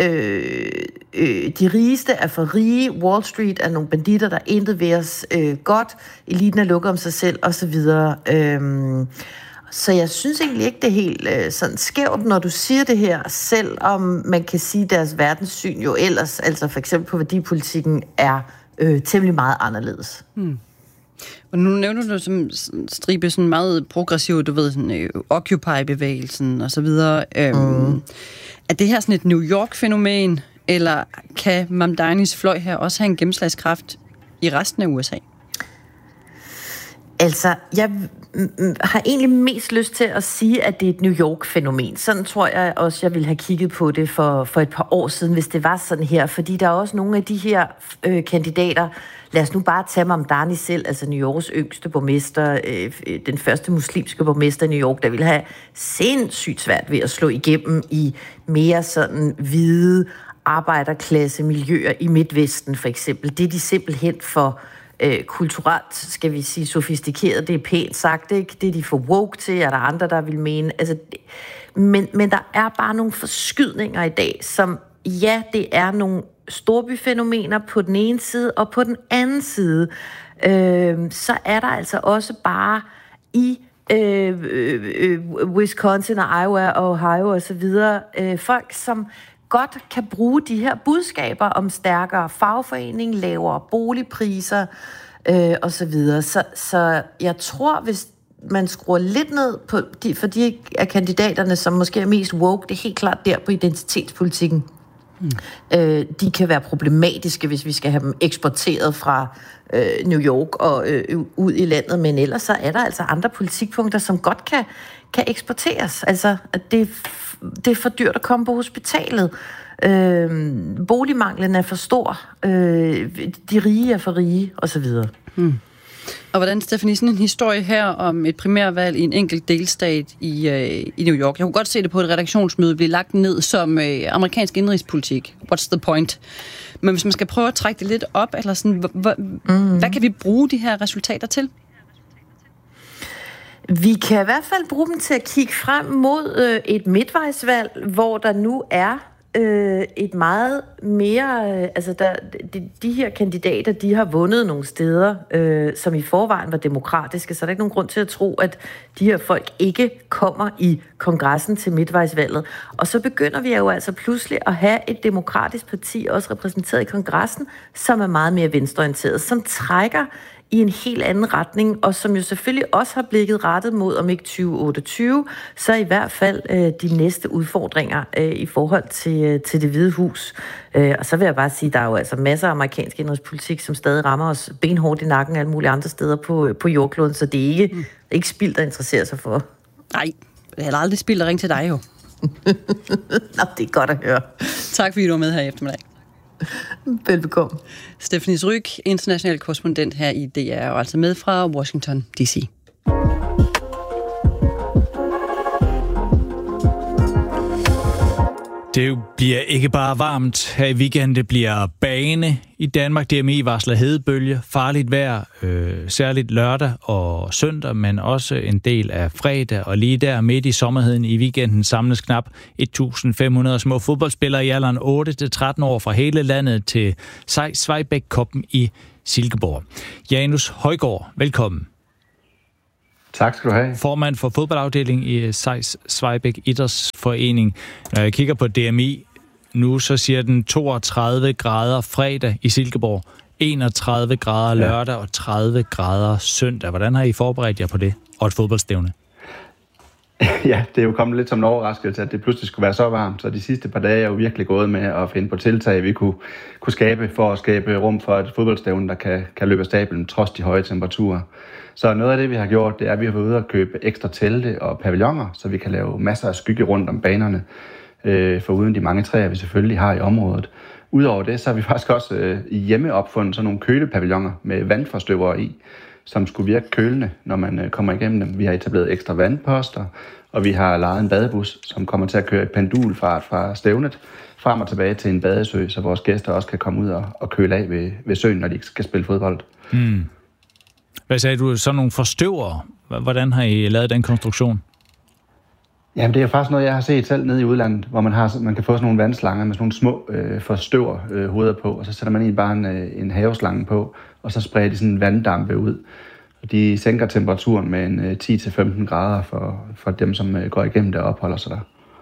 de rigeste er for rige, Wall Street er nogle banditter, der intet ved os godt, eliten er lukket om sig selv, osv. Så jeg synes egentlig ikke, det er helt sådan skævt, når du siger det her, selvom man kan sige, at deres verdenssyn jo ellers, altså for eksempel på værdipolitikken, er temmelig meget anderledes. Og nu nævner du som stribe sådan meget progressiv, du ved, sådan Occupy-bevægelsen og så videre. Er det her sådan et New York-fænomen, eller kan Mamdanis fløj her også have en gennemslagskraft i resten af USA? Altså, jeg har egentlig mest lyst til at sige, at det er et New York-fænomen. Sådan tror jeg også, jeg ville have kigget på det for et par år siden, hvis det var sådan her. Fordi der er også nogle af de her kandidater, lad os nu bare tage Mamdani selv, altså New Yorks yngste borgmester, den første muslimske borgmester i New York, der ville have sindssygt svært ved at slå igennem i mere sådan hvide arbejderklasse miljøer i Midtvesten for eksempel. Det er de simpelthen for kulturelt, skal vi sige, sofistikeret, det er pænt sagt, ikke? Det er de for woke til, er der andre, der vil mene. Altså, men der er bare nogle forskydninger i dag, som, ja, det er nogle storbyfænomener på den ene side, og på den anden side, så er der altså også bare i Wisconsin og Iowa og Ohio og så videre, folk, som godt kan bruge de her budskaber om stærkere fagforening, lavere boligpriser og så videre. Så jeg tror, hvis man skruer lidt ned på for de af kandidaterne, som måske er mest woke, det er helt klart der på identitetspolitikken. De kan være problematiske, hvis vi skal have dem eksporteret fra New York og ud i landet, men ellers så er der altså andre politikpunkter, som godt kan eksporteres. Altså, at det er for dyrt at komme på hospitalet. Boligmanglen er for stor. De rige er for rige, osv. Og hvordan, Stephanie, sådan en historie her om et primærvalg i en enkelt delstat i New York. Jeg kunne godt se det på et redaktionsmøde blive lagt ned som amerikansk indrigspolitik. What's the point? Men hvis man skal prøve at trække det lidt op, eller sådan, hvad kan vi bruge de her resultater til? Vi kan i hvert fald bruge dem til at kigge frem mod et midtvejsvalg, hvor der nu er et meget mere, altså de her kandidater, de har vundet nogle steder, som i forvejen var demokratiske, så der er ikke nogen grund til at tro, at de her folk ikke kommer i kongressen til midtvejsvalget. Og så begynder vi jo altså pludselig at have et demokratisk parti, også repræsenteret i kongressen, som er meget mere venstreorienteret, som trækker i en helt anden retning, og som jo selvfølgelig også har blikket rettet mod, om ikke 2028, så i hvert fald de næste udfordringer i forhold til Det Hvide Hus. Og så vil jeg bare sige, der er jo altså masser af amerikansk indrigspolitik, som stadig rammer os benhårdt i nakken alle mulige andre steder på jordkloden, så det er ikke spildt at interessere sig for. Nej, det er aldrig spildt at ringe til dig jo. Nå, det er godt at høre. Tak fordi du var med her i eftermiddag. Velbekomme. Stephanie Ryg, international korrespondent her i DR, og altså med fra Washington D.C. Det bliver ikke bare varmt her i weekenden, det bliver bane i Danmark. DMI varsler hedebølge, farligt vejr, særligt lørdag og søndag, men også en del af fredag. Og lige der midt i sommerheden i weekenden samles knap 1.500 små fodboldspillere i alderen 8-13 år fra hele landet til Svejbæk-koppen i Silkeborg. Janus Højgaard, velkommen. Tak skal du have. Formand for fodboldafdelingen i Svejbæk Idrætsforening. Når jeg kigger på DMI nu, så siger den 32 grader fredag i Silkeborg, 31 grader lørdag og 30 grader søndag. Hvordan har I forberedt jer på det og et fodboldstævne? Ja, det er jo kommet lidt som en overraskelse, at det pludselig skulle være så varmt. Så de sidste par dage er jo virkelig gået med at finde på tiltag, vi kunne skabe for at skabe rum for et fodboldstævne, der kan løbe af stablen trods de høje temperaturer. Så noget af det, vi har gjort, det er, at vi har været ude og købe ekstra telte og pavilloner, så vi kan lave masser af skygge rundt om banerne, foruden de mange træer, vi selvfølgelig har i området. Udover det, så har vi faktisk også hjemme opfundet sådan nogle kølepavilloner med vandforstøvere i, som skulle virke kølende, når man kommer igennem dem. Vi har etableret ekstra vandposter, og vi har lejet en badebus, som kommer til at køre et pendulfart fra stævnet frem og tilbage til en badesø, så vores gæster også kan komme ud og køle af ved søen, når de ikke skal spille fodbold. Hvad sagde du? Sådan nogle forstøvere. Hvordan har I lavet den konstruktion? Jamen, det er faktisk noget, jeg har set selv nede i udlandet, hvor man kan få sådan nogle vandslanger med sådan nogle små forstøverhoveder på, og så sætter man bare en haveslange på, og så sprayer de sådan en vanddampe ud. Og de sænker temperaturen med en 10-15 grader for dem, som går igennem det og opholder sig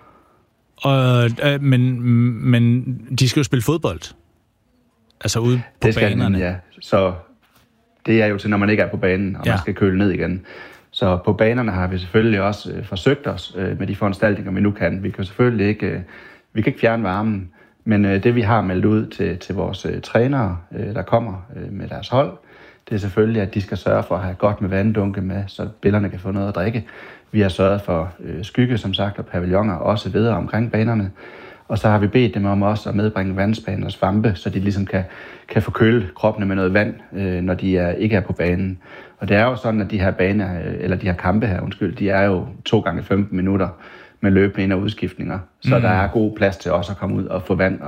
der. Men de skal jo spille fodbold. Altså ude på banerne. Ja. Så det er jo til, når man ikke er på banen, og man skal køle ned igen. Så på banerne har vi selvfølgelig også forsøgt os med de foranstaltninger, vi nu kan. Vi kan selvfølgelig ikke, fjerne varmen, men det vi har meldt ud til vores trænere, der kommer med deres hold, det er selvfølgelig, at de skal sørge for at have godt med vanddunke med, så spillerne kan få noget at drikke. Vi har sørget for skygge, som sagt, og pavilloner også videre omkring banerne. Og så har vi bedt dem om også at medbringe vandspan og svampe, så de ligesom kan få kølet kroppene med noget vand, når de ikke er på banen. Og det er jo sådan, at de her kampe her, de er jo 2 gange 15 minutter med løbende ind- og udskiftninger. Så der er god plads til også at komme ud og få vand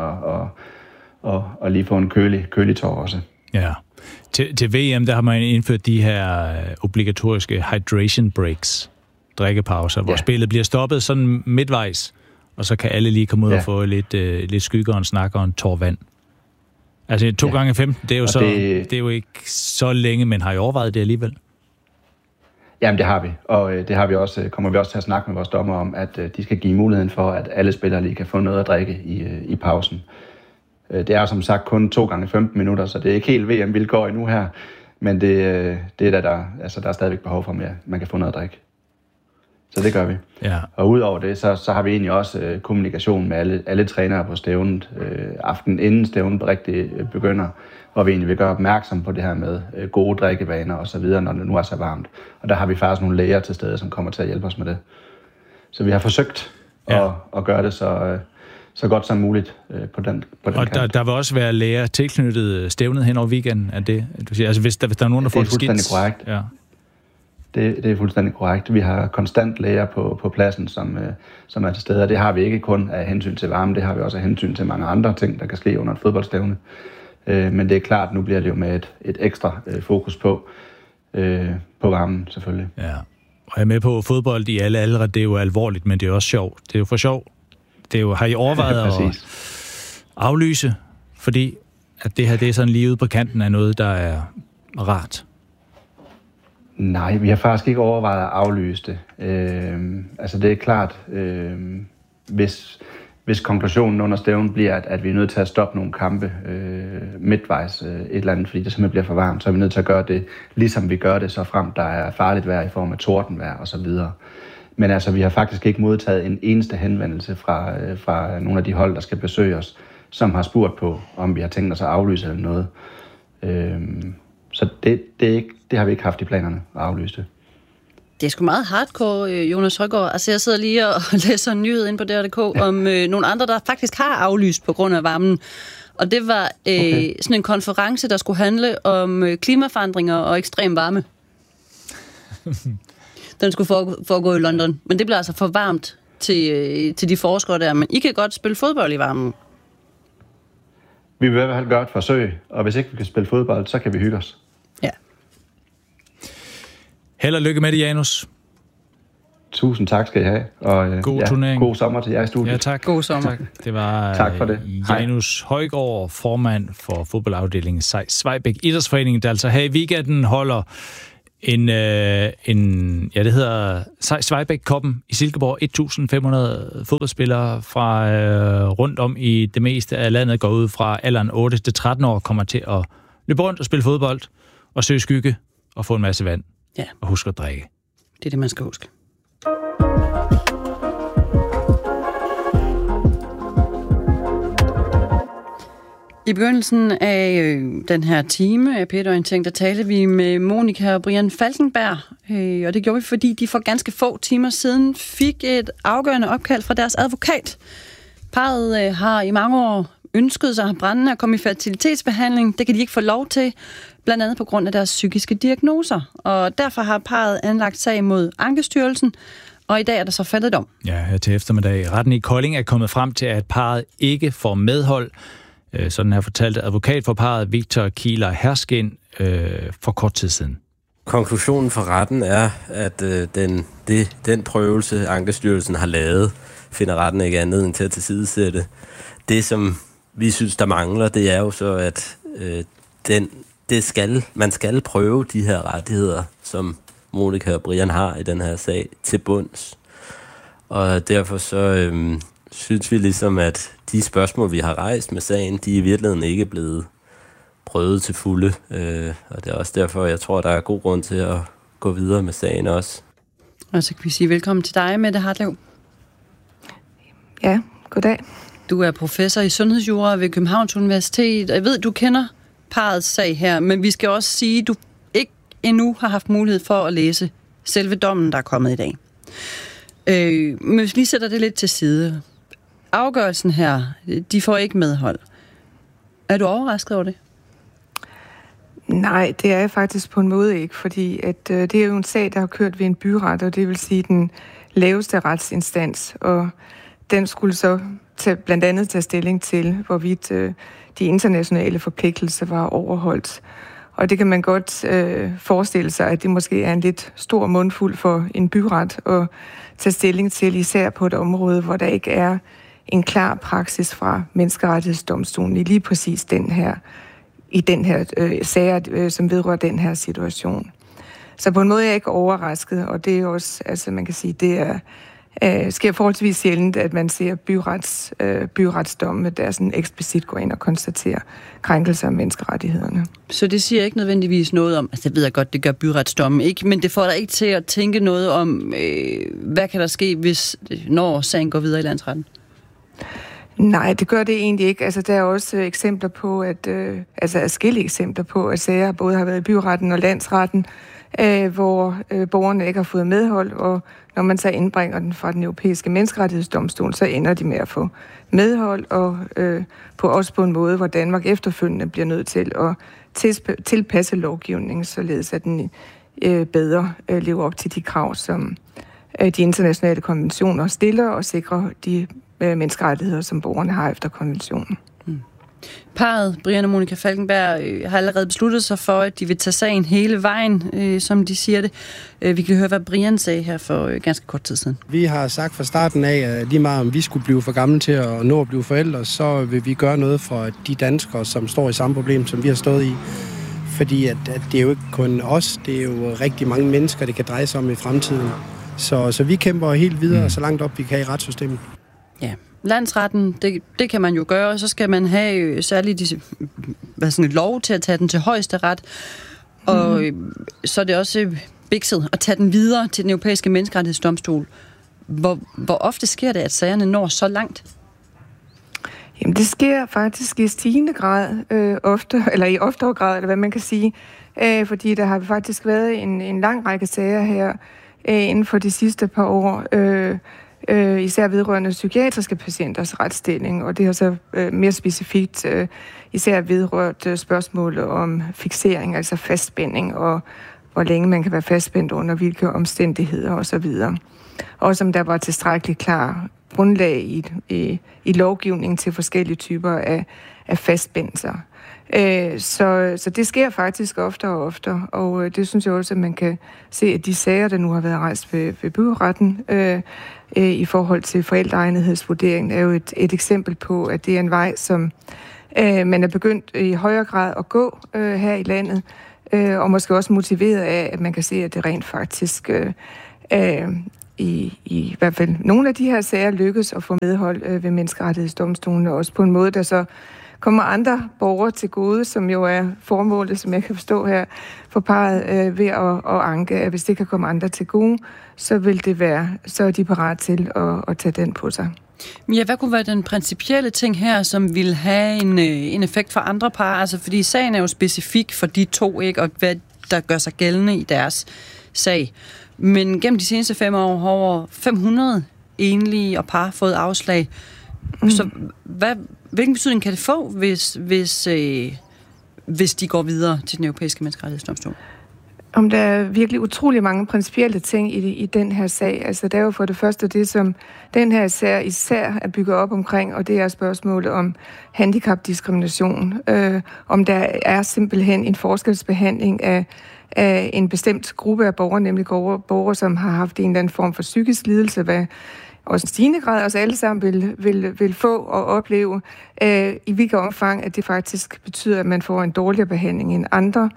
og lige få en kølig tår også. Ja. Til VM, der har man indført de her obligatoriske hydration breaks, drikkepauser, hvor spillet bliver stoppet sådan midtvejs, og så kan alle lige komme ud og få lidt skygge og en snak og en tår vand. Altså 2 gange 15, det er jo det er jo ikke så længe, men har I overvejet det alligevel? Jamen det har vi, og det har vi også, kommer vi også til at snakke med vores dommer om, at de skal give muligheden for, at alle spillere lige kan få noget at drikke i pausen. Det er som sagt kun 2 gange 15 minutter, så det er ikke helt VM-vilkår endnu her, men det er der er stadigvæk behov for mere, man kan få noget at drikke. Så det gør vi. Ja. Og udover det, så har vi egentlig også kommunikation med alle trænere på stævnet aften inden stævnet rigtig begynder, hvor vi egentlig vil gøre opmærksom på det her med gode drikkevaner og så videre, når det nu er så varmt. Og der har vi faktisk nogle læger til stede, som kommer til at hjælpe os med det. Så vi har forsøgt at gøre det så godt som muligt på den og kant. Der vil også være læger tilknyttet stævnet hen over weekenden, er det? Du siger, altså hvis der er nogen, der får det skidt. Det er fuldstændig korrekt. Ja. Det er fuldstændig korrekt. Vi har konstant læger på pladsen, som er til stede, og det har vi ikke kun af hensyn til varme, det har vi også af hensyn til mange andre ting, der kan ske under et fodboldstævne. Men det er klart, nu bliver det jo med et ekstra fokus på varmen, selvfølgelig. Ja. Og jeg er med på fodbold i alle aldre, det er jo alvorligt, men det er også sjovt. Det er jo for sjov. Det er jo, har I overvejet at aflyse, fordi at det her det er sådan lige ude på kanten af noget, der er rart? Nej, vi har faktisk ikke overvejet at aflyse det. Altså det er klart, hvis konklusionen under stævnen bliver, at vi er nødt til at stoppe nogle kampe midtvejs et eller andet, fordi det simpelthen bliver for varmt, så er vi nødt til at gøre det, ligesom vi gør det, så frem der er farligt vejr i form af tordenvejr og så videre. Men altså, vi har faktisk ikke modtaget en eneste henvendelse fra nogle af de hold, der skal besøge os, som har spurgt på, om vi har tænkt os at aflyse eller noget. Så det har vi ikke haft i planerne at aflyse det. Det er sgu meget hardcore, Jonas Højgaard. Altså, jeg sidder lige og læser en nyhed ind på DR.dk om nogle andre, der faktisk har aflyst på grund af varmen. Og det var sådan en konference, der skulle handle om klimaforandringer og ekstrem varme. Den skulle foregå i London, men det blev altså for varmt til de forskere der, men I kan godt spille fodbold i varmen. Vi vil i hvert fald gøre et forsøg, og hvis ikke vi kan spille fodbold, så kan vi hygge os. Ja. Held og lykke med det, Janus. Tusind tak skal I have. Og god turnering. God sommer til jer i studiet. Ja, tak. God sommer. Tak. Det var tak for det. Janus Højgaard, formand for fodboldafdelingen Svejbæk Idrætsforening, der altså her i weekenden holder det hedder Svejbæk-koppen i Silkeborg. 1.500 fodboldspillere fra rundt om i det meste af landet går ud fra alderen 8 til 13 år, kommer til at løbe rundt og spille fodbold og søge skygge og få en masse vand. Ja. Og husk at drikke. Det er det, man skal huske. I begyndelsen af den her time af P1-orientering, der talte vi med Monika og Brian Falkenberg, og det gjorde vi, fordi de for ganske få timer siden fik et afgørende opkald fra deres advokat. Parret har i mange år ønsket sig brændende at komme i fertilitetsbehandling. Det kan de ikke få lov til, blandt andet på grund af deres psykiske diagnoser. Og derfor har parret anlagt sag mod Ankestyrelsen, og i dag er der så faldet dom. Ja, her til eftermiddag. Retten i Kolding er kommet frem til, at parret ikke får medhold. Sådan har fortalte advokat for parret Victor Kieler Herskin for kort tid siden. Konklusionen for retten er, at den prøvelse, Ankestyrelsen har lavet, finder retten ikke anledning til at tilsidesætte. Det, som vi synes, der mangler, det er jo så, at man skal prøve de her rettigheder, som Monika og Brian har i den her sag, til bunds. Og derfor så synes vi ligesom, at de spørgsmål, vi har rejst med sagen, de er i virkeligheden ikke blevet prøvet til fulde. Og det er også derfor, jeg tror, der er god grund til at gå videre med sagen også. Og så kan vi sige velkommen til dig, Mette Hartlev. Ja, goddag. Du er professor i sundhedsjura ved Københavns Universitet. Jeg ved, du kender parrets sag her, men vi skal også sige, at du ikke endnu har haft mulighed for at læse selve dommen, der er kommet i dag. Men hvis vi lige sætter det lidt til side. Afgørelsen her, de får ikke medhold. Er du overrasket over det? Nej, det er jeg faktisk på en måde ikke, fordi at, det er jo en sag, der har kørt ved en byret, og det vil sige den laveste retsinstans, og den skulle så blandt andet tage stilling til, hvorvidt de internationale forpligtelser var overholdt. Og det kan man godt forestille sig, at det måske er en lidt stor mundfuld for en byret at tage stilling til, især på et område, hvor der ikke er en klar praksis fra Menneskerettighedsdomstolen i lige præcis den her sager, som vedrører den her situation. Så på en måde er jeg ikke overrasket, og det er også, altså man kan sige, det sker forholdsvis sjældent, at man ser byretsdomme, der sådan eksplicit går ind og konstaterer krænkelser af menneskerettighederne. Så det siger ikke nødvendigvis noget om, altså jeg ved godt, det gør byretsdommen ikke, men det får dig ikke til at tænke noget om, hvad kan der ske, når sagen går videre i landsretten? Nej, det gør det egentlig ikke. Altså, der er også eksempler på, adskillige eksempler på, at sager både har været i byretten og landsretten, hvor borgerne ikke har fået medhold, og når man så indbringer den fra den europæiske menneskerettighedsdomstol, så ender de med at få medhold, og også på en måde, hvor Danmark efterfølgende bliver nødt til at tilpasse lovgivningen, således at den bedre lever op til de krav, som de internationale konventioner stiller, og sikrer de menneskerettigheder, som borgerne har efter konventionen. Parret, Brian og Monika Falkenberg, har allerede besluttet sig for, at de vil tage sagen hele vejen, som de siger det. Vi kan høre, hvad Brian sagde her for ganske kort tid siden. Vi har sagt fra starten af, at lige meget om vi skulle blive for gamle til at nå at blive forældre, så vil vi gøre noget for de danskere, som står i samme problem, som vi har stået i. Fordi at det er jo ikke kun os, det er jo rigtig mange mennesker, det kan dreje sig om i fremtiden. Så vi kæmper helt videre, så langt op vi kan i retssystemet. Ja, landsretten, det kan man jo gøre, og så skal man have særligt et lov til at tage den til højesteret, og så er det også bikset at tage den videre til den europæiske menneskerettighedsdomstol. Hvor ofte sker det, at sagerne når så langt? Jamen, det sker faktisk i stigende grad, i oftere grad, eller hvad man kan sige, fordi der har faktisk været en lang række sager her inden for de sidste par år, især vedrørende psykiatriske patienters retsstilling, og det har så mere specifikt især vedrørt spørgsmålet om fiksering, altså fastspænding, og hvor længe man kan være fastspændt under hvilke omstændigheder osv. og som der var tilstrækkeligt klar grundlag i lovgivningen til forskellige typer af fastbindelser. Så det sker faktisk oftere og oftere, og det synes jeg også, at man kan se, at de sager, der nu har været rejst ved byretten i forhold til forældreegnethedsvurderingen, er jo et eksempel på, at det er en vej, som man er begyndt i højere grad at gå her i landet, og måske også motiveret af, at man kan se, at det rent faktisk i hvert fald nogle af de her sager lykkes at få medhold ved menneskerettighedsdomstolen, og også på en måde, der så kommer andre borgere til gode, som jo er formålet, som jeg kan forstå her, for parret ved at anke, at hvis det kan komme andre til gode, så er de parat til at tage den på sig. Ja, hvad kunne være den principielle ting her, som vil have en effekt for andre par? Altså, fordi sagen er jo specifik for de to, ikke? Og hvad der gør sig gældende i deres sag. Men gennem de seneste 5 år har over 500 enlige og par fået afslag. Så hvilken betydning kan det få, hvis de går videre til den europæiske menneskerettighedsdomstol? Om der er virkelig utrolig mange principielle ting i den her sag. Altså, der er jo for det første det, som den her sag især er bygget op omkring, og det er spørgsmålet om handicapdiskrimination. Om der er simpelthen en forskelsbehandling af en bestemt gruppe af borgere, nemlig borgere, som har haft en eller anden form for psykisk lidelse, hvad også en stigende grad os alle sammen vil få og opleve, i hvilket omfang, at det faktisk betyder, at man får en dårligere behandling end andre.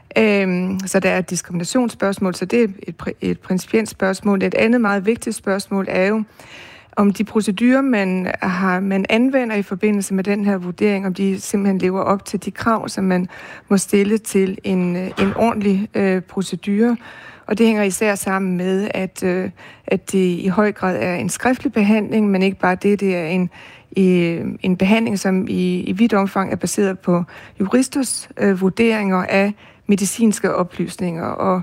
Så der er et diskriminationsspørgsmål, så det er et principielt spørgsmål. Et andet meget vigtigt spørgsmål er jo, om de procedurer, man anvender i forbindelse med den her vurdering, om de simpelthen lever op til de krav, som man må stille til en ordentlig procedure. Og det hænger især sammen med, at det i høj grad er en skriftlig behandling, men ikke bare det er en behandling, som i vidt omfang er baseret på juristers vurderinger af medicinske oplysninger. Og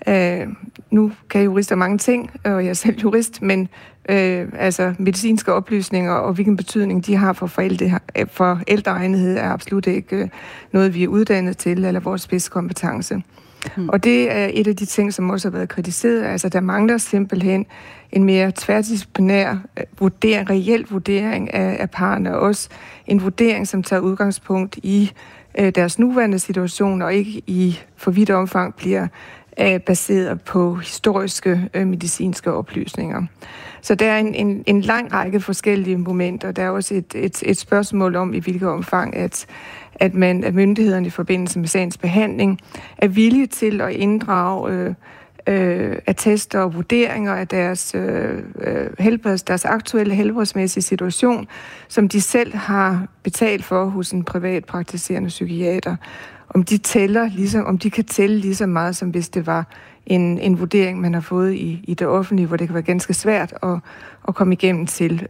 nu kan jurister mange ting, og jeg er selv jurist, men altså medicinske oplysninger og hvilken betydning de har for forældreegnethed er absolut ikke noget, vi er uddannet til, eller vores spidskompetence. Og det er et af de ting, som også har været kritiseret. Altså, der mangler simpelthen en mere tværdisciplinær reel vurdering af parrene, og også en vurdering, som tager udgangspunkt i deres nuværende situation, og ikke i for vidt omfang bliver baseret på historiske medicinske oplysninger. Så der er en lang række forskellige momenter. Der er også et spørgsmål om, i hvilket omfang, at myndighederne i forbindelse med sagens behandling er villige til at inddrage attester og vurderinger af deres aktuelle helbredsmæssige situation, som de selv har betalt for hos en privat praktiserende psykiater. Om de kan tælle lige så meget, som hvis det var en vurdering, man har fået i det offentlige, hvor det kan være ganske svært at komme igennem til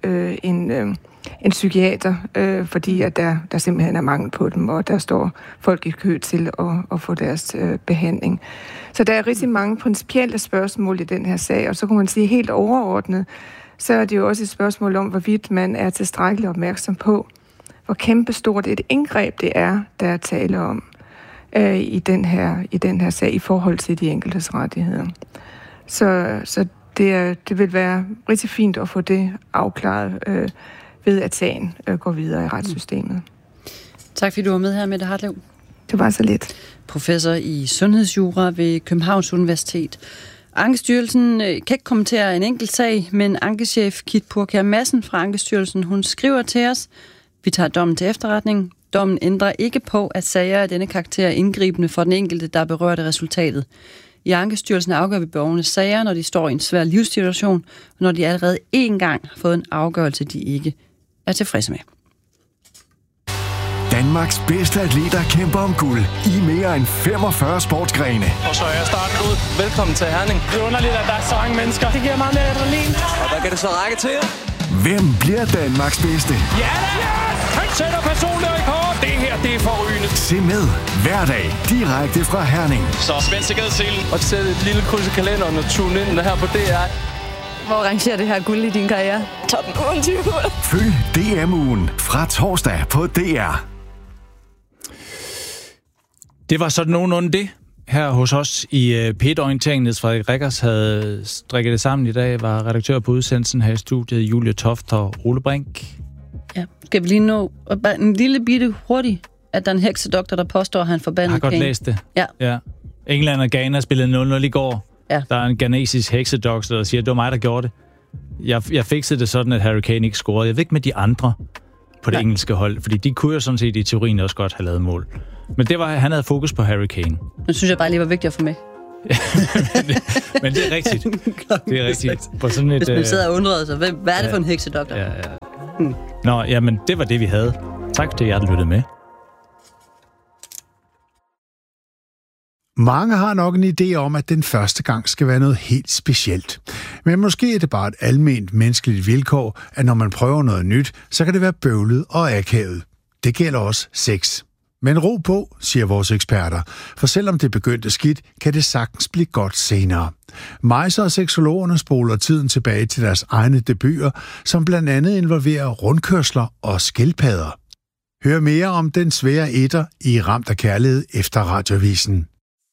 en psykiater, fordi at der simpelthen er mangel på dem, og der står folk i kø til at få deres behandling. Så der er rigtig mange principielle spørgsmål i den her sag, og så kan man sige helt overordnet, så er det jo også et spørgsmål om, hvorvidt man er tilstrækkeligt opmærksom på, hvor kæmpestort et indgreb det er, der er tale om i den her sag i forhold til de enkeltes rettigheder. Så det vil være rigtig fint at få det afklaret ved, at sagen går videre i retssystemet. Tak fordi du var med her, Mette Hartlev. Det var så lidt. Professor i sundhedsjura ved Københavns Universitet. Ankestyrelsen kan ikke kommentere en enkelt sag, men ankechef Kit Purkjær Madsen fra Ankestyrelsen, hun skriver til os: vi tager dommen til efterretning. Dommen ændrer ikke på, at sager af denne karakter er indgribende for den enkelte, der berører det resultatet. I Ankestyrelsen afgør vi borgernes sager, når de står i en svær livssituation, og når de allerede én gang har fået en afgørelse, de ikke er tilfredse med. Danmarks bedste atleter kæmper om guld i mere end 45 sportsgrene. Og så er starten ud. Velkommen til Herning. Det er underligt, at der er så mange mennesker. Det giver meget mere adrenalin. Og hvad kan det så række til? Hvem bliver Danmarks bedste? Ja! Han sætter personlig rekord. Det her, det er forrygende. Se med hver dag direkte fra Herning. Så spænd sikkerhedsselen og sæt et lille kryds i kalenderen og tune ind her på DR. Hvor rangerer det her guld i din karriere? Top 28. Følg DM-ugen fra torsdag på DR. Det var sådan nogenlunde det her hos os i P1-orienteringen. Niels Frederik Rikkers havde strikket det sammen i dag, var redaktør på udsendelsen her i studiet, Julie Toft og Ole Brink. Ja, skal vi lige nå en lille bitte hurtigt, at der er en heksedoktor, der påstår, at han forbandet Jeg har godt læst det. Ja. England og Ghana spillede 0-0 i går. Ja. Der er en ghanesisk heksedoktor, der siger, at det var mig, der gjorde det. Jeg fikset det sådan, at Harry Kane ikke scorede. Jeg ved ikke med de andre på det engelske hold, fordi de kunne jo sådan set i teorien også godt have lavet mål. Men det var, han havde fokus på Harry Kane. Nu synes jeg bare lige var vigtigt at få med. men det er rigtigt. Det er rigtigt. På sådan et, hvis man sidder og undrede sig, hvad er det for en heksedoktor? Ja. Nå, jamen, det var det, vi havde. Tak til jer, der lyttede med. Mange har nok en idé om, at den første gang skal være noget helt specielt. Men måske er det bare et alment menneskeligt vilkår, at når man prøver noget nyt, så kan det være bøvlet og akavet. Det gælder også sex. Men ro på, siger vores eksperter, for selvom det begyndte skidt, kan det sagtens blive godt senere. Meiser og seksologerne spoler tiden tilbage til deres egne debuter, som blandt andet involverer rundkørsler og skildpadder. Hør mere om den svære etter i Ramt af Kærlighed efter Radioavisen.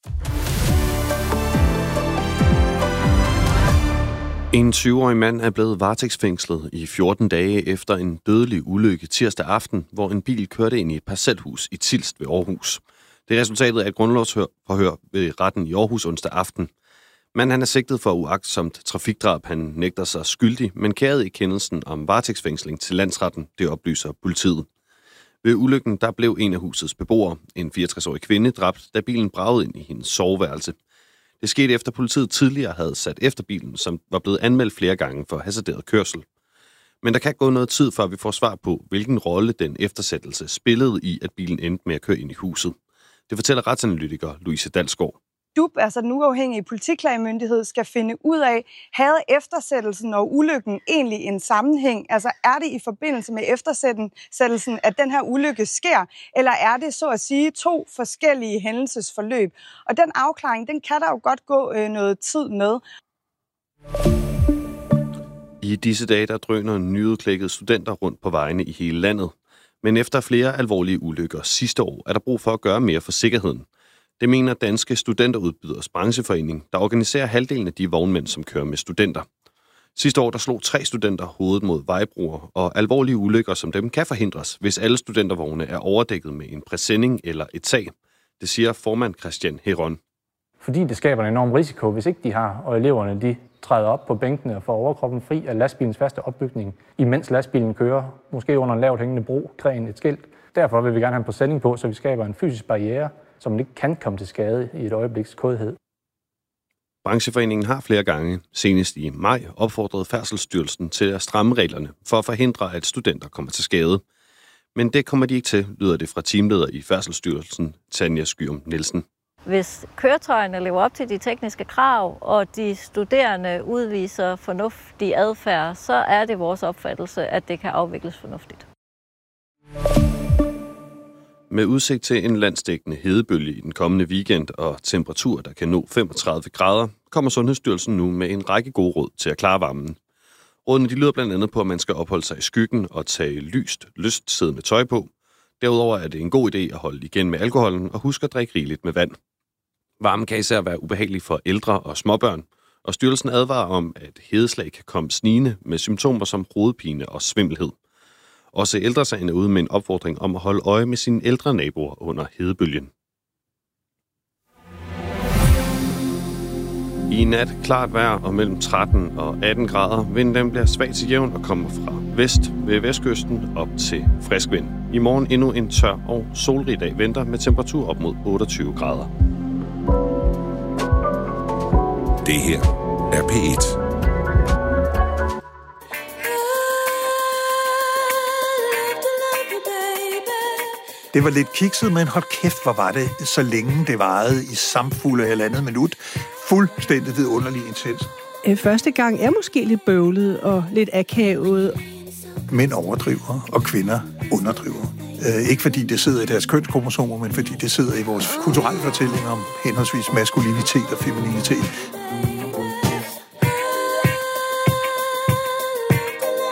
En 20-årig mand er blevet varetægtsfængslet i 14 dage efter en dødelig ulykke tirsdag aften, hvor en bil kørte ind i et parcelhus i Tilst ved Aarhus. Det er resultatet af et grundlovsforhør ved retten i Aarhus onsdag aften. Men han er sigtet for uagtsomt trafikdrab. Han nægter sig skyldig, men kærede i kendelsen om varetægtsfængsling til landsretten, det oplyser politiet. Ved ulykken der blev en af husets beboere, en 64-årig kvinde, dræbt, da bilen bragede ind i hendes soveværelse. Det skete efter politiet tidligere havde sat efter bilen, som var blevet anmeldt flere gange for hasarderet kørsel. Men der kan gå noget tid, før vi får svar på, hvilken rolle den eftersættelse spillede i, at bilen endte med at køre ind i huset. Det fortæller retsanalytiker Louise Dalsgaard. DUP, altså den uafhængige politiklagemyndighed, skal finde ud af, havde eftersættelsen og ulykken egentlig en sammenhæng? Altså er det i forbindelse med eftersættelsen, at den her ulykke sker, eller er det så at sige to forskellige hændelsesforløb? Og den afklaring, den kan der jo godt gå noget tid med. I disse dage, der drøner nyudklækkede studenter rundt på vejene i hele landet. Men efter flere alvorlige ulykker sidste år, er der brug for at gøre mere for sikkerheden. Det mener Danske Studenterudbyders Brancheforening, der organiserer halvdelen af de vognmænd, som kører med studenter. Sidste år der slog 3 studenter hovedet mod vejbroer, og alvorlige ulykker som dem kan forhindres, hvis alle studentervogne er overdækket med en præsending eller et tag. Det siger formand Christian Heron. Fordi det skaber en enorm risiko, hvis ikke de har, og eleverne de træder op på bænkene og får overkroppen fri af lastbilens faste opbygning, imens lastbilen kører, måske under en lavt hængende bro, gren, et skilt. Derfor vil vi gerne have en præsending på, så vi skaber en fysisk barriere, som man ikke kan komme til skade i et øjebliks kodhed. Brancheforeningen har flere gange, senest i maj, opfordret Færdselsstyrelsen til at stramme reglerne for at forhindre, at studenter kommer til skade. Men det kommer de ikke til, lyder det fra teamleder i Færdselsstyrelsen, Tanja Skyrum Nielsen. Hvis køretøjerne lever op til de tekniske krav, og de studerende udviser fornuftig adfærd, så er det vores opfattelse, at det kan afvikles fornuftigt. Med udsigt til en landsdækkende hedebølge i den kommende weekend og temperaturer, der kan nå 35 grader, kommer Sundhedsstyrelsen nu med en række gode råd til at klare varmen. Rådene de lyder blandt andet på, at man skal opholde sig i skyggen og tage lystsiddende tøj på. Derudover er det en god idé at holde igen med alkoholen og huske at drikke rigeligt med vand. Varmen kan især være ubehagelig for ældre og småbørn, og styrelsen advarer om, at hedeslag kan komme snigende med symptomer som hovedpine og svimmelhed. Også Ældresagen er ude med en opfordring om at holde øje med sine ældre naboer under hedebølgen. I nat klart vejr og mellem 13 og 18 grader. Vinden den bliver svag til jævn og kommer fra vest ved vestkysten op til frisk vind. I morgen endnu en tør og solrig dag venter med temperatur op mod 28 grader. Det her er P1. Det var lidt kikset, men hold kæft, hvor var det, så længe det varede i samfulde halvandet minut. Fuldstændig vidunderlig intens. Første gang er måske lidt bøvlet og lidt akavet. Mænd overdriver, og kvinder underdriver. Ikke fordi det sidder i deres kønskromosomer, men fordi det sidder i vores kulturelle fortællinger om henholdsvis maskulinitet og femininitet.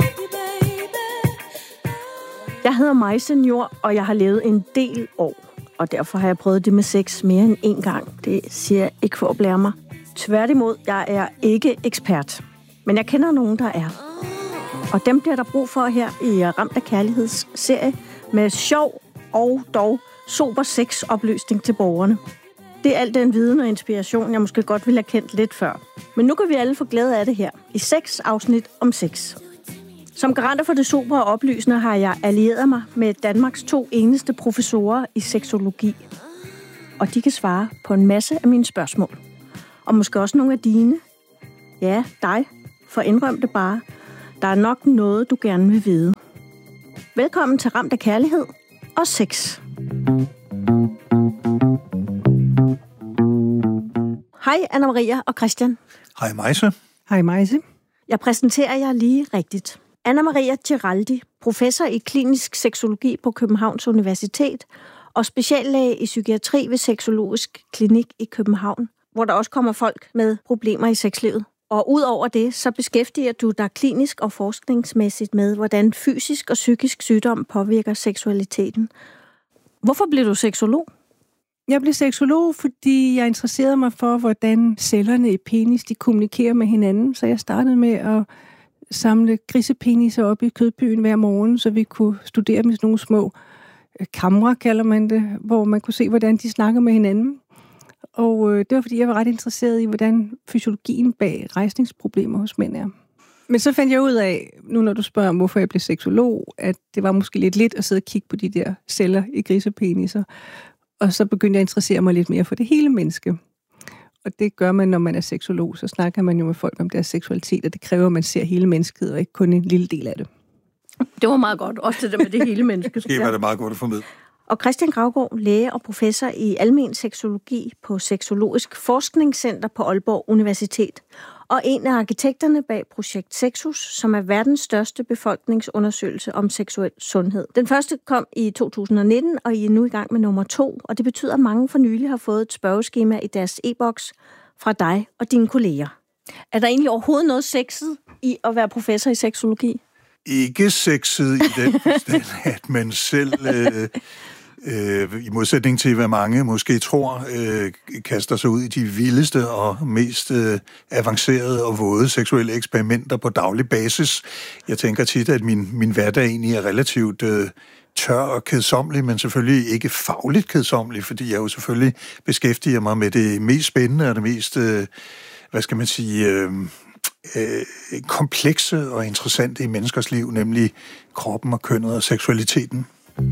Jeg hedder Maj Senior, og jeg har levet en del år. og derfor har jeg prøvet det med sex mere end én gang. Det siger jeg ikke for at blære mig. Tværtimod, jeg er ikke ekspert. Men jeg kender nogen, der er. Og dem bliver der brug for her i Ramt af Kærlighedsserie med sjov og dog sober sexopløsning til borgerne. Det er al den viden og inspiration, jeg måske godt ville have kendt lidt før. Men nu kan vi alle få glæde af det her i 6 afsnit om sex. Som garanter for det sobre og oplysende har jeg allieret mig med Danmarks 2 eneste professorer i seksologi. Og de kan svare på en masse af mine spørgsmål. Og måske også nogle af dine. Ja, dig. For indrøm det bare. Der er nok noget, du gerne vil vide. Velkommen til Ramt af Kærlighed og Sex. Hej Anna-Maria og Christian. Hej Majse. Hej Majse. Jeg præsenterer jer lige rigtigt. Anna-Maria Giraldi, professor i klinisk seksologi på Københavns Universitet og speciallæge i psykiatri ved Sexologisk Klinik i København, hvor der også kommer folk med problemer i sexlivet. Og udover det, så beskæftiger du dig klinisk og forskningsmæssigt med, hvordan fysisk og psykisk sygdom påvirker seksualiteten. Hvorfor blev du seksolog? Jeg blev seksolog, fordi jeg interesserede mig for, hvordan cellerne i penis de kommunikerer med hinanden. Så jeg startede med at samle grisepeniser op i kødbyen hver morgen, så vi kunne studere dem i sådan nogle små kamre, kalder man det, hvor man kunne se, hvordan de snakker med hinanden. Og det var, fordi jeg var ret interesseret i, hvordan fysiologien bag rejsningsproblemer hos mænd er. Men så fandt jeg ud af, nu når du spørger om, hvorfor jeg blev seksolog, at det var måske lidt at sidde og kigge på de der celler i grisepeniser. Og så begyndte jeg at interessere mig lidt mere for det hele menneske. Og det gør man, når man er seksolog. Så snakker man jo med folk om deres seksualitet, og det kræver, at man ser hele mennesket, og ikke kun en lille del af det. Det var meget godt, også det med det hele menneske. Måske var det meget godt at få med. Og Christian Gravgaard, læge og professor i almen seksologi på Sexologisk Forskningscenter på Aalborg Universitet, og en af arkitekterne bag projekt Sexus, som er verdens største befolkningsundersøgelse om seksuel sundhed. Den første kom i 2019, og I er nu i gang med nummer 2, og det betyder, at mange for nylig har fået et spørgeskema i deres e-boks fra dig og dine kolleger. Er der egentlig overhovedet noget sexet i at være professor i seksologi? Ikke sexet i den forstand, at man selv, i modsætning til hvad mange måske tror, kaster sig ud i de vildeste og mest avancerede og våde seksuelle eksperimenter på daglig basis. Jeg tænker tit, at min hverdag egentlig er relativt tør og kedsomlig, men selvfølgelig ikke fagligt kedsomlig, fordi jeg jo selvfølgelig beskæftiger mig med det mest spændende og det mest, komplekse og interessante i menneskers liv, nemlig kroppen og kønnet og seksualiteten.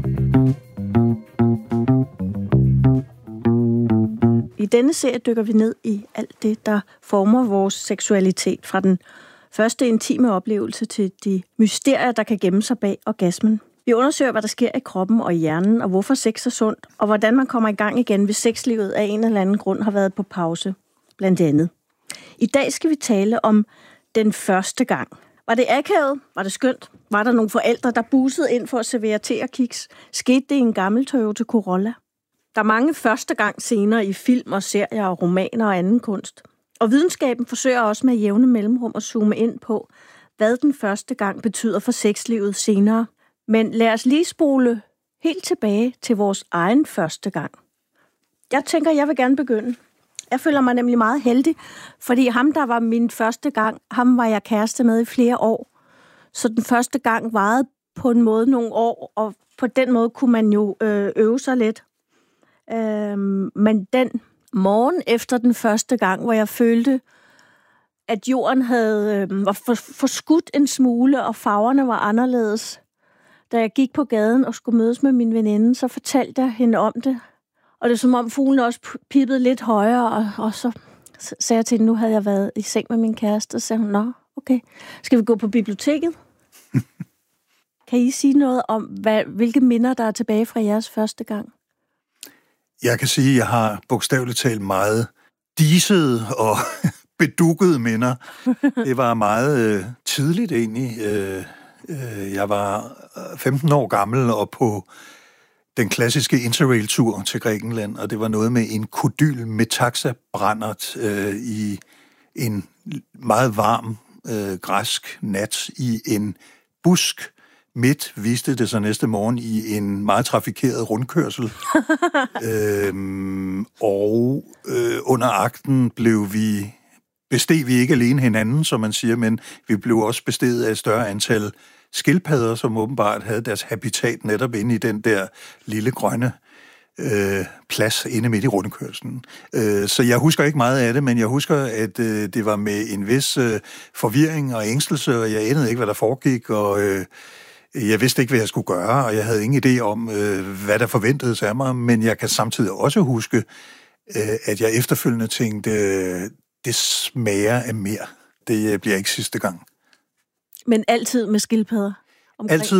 I denne serie dykker vi ned i alt det, der former vores seksualitet, fra den første intime oplevelse til de mysterier, der kan gemme sig bag orgasmen. Vi undersøger, hvad der sker i kroppen og i hjernen, og hvorfor sex er sundt, og hvordan man kommer i gang igen, hvis sexlivet af en eller anden grund har været på pause, blandt andet. I dag skal vi tale om den første gang. Var det akavet? Var det skønt? Var der nogle forældre, der busede ind for at servere te og kiks? Skete det i en gammel Toyota Corolla? Der er mange første gang scener i film og serier og romaner og anden kunst. Og videnskaben forsøger også med jævne mellemrum at zoome ind på, hvad den første gang betyder for sexlivet senere. Men lad os lige spole helt tilbage til vores egen første gang. Jeg tænker, jeg vil gerne begynde. Jeg føler mig nemlig meget heldig, fordi ham, der var min første gang, ham var jeg kæreste med i flere år. Så den første gang varede på en måde nogle år, og på den måde kunne man jo øve sig lidt. Men den morgen efter den første gang, hvor jeg følte, at jorden var forskudt en smule, og farverne var anderledes. Da jeg gik på gaden og skulle mødes med min veninde, så fortalte jeg hende om det. Og det er som om fuglen også pippede lidt højere, og så sagde jeg til hende, nu havde jeg været i seng med min kæreste, og så sagde hun, nå, okay, skal vi gå på biblioteket? Kan I sige noget om, hvilke minder, der er tilbage fra jeres første gang? Jeg kan sige, at jeg har bogstaveligt talt meget disede og bedukkede minder. Det var meget tidligt egentlig. Jeg var 15 år gammel og på den klassiske Interrail-tur til Grækenland, og det var noget med en kodyl med taxabrændert i en meget varm græsk nat i en busk midt viste det sig næste morgen i en meget trafikeret rundkørsel. Under akten besteg vi ikke alene hinanden, som man siger, men vi blev også besteget af et større antal skildpadder, som åbenbart havde deres habitat netop inde i den der lille grønne plads inde midt i rundkørslen. Så jeg husker ikke meget af det, men jeg husker, at det var med en vis forvirring og ængstelse, og jeg anede ikke, hvad der foregik, og jeg vidste ikke, hvad jeg skulle gøre, og jeg havde ingen idé om, hvad der forventedes af mig, men jeg kan samtidig også huske, at jeg efterfølgende tænkte, det smager af mere. Det bliver ikke sidste gang. Men altid med skildpadder? Altid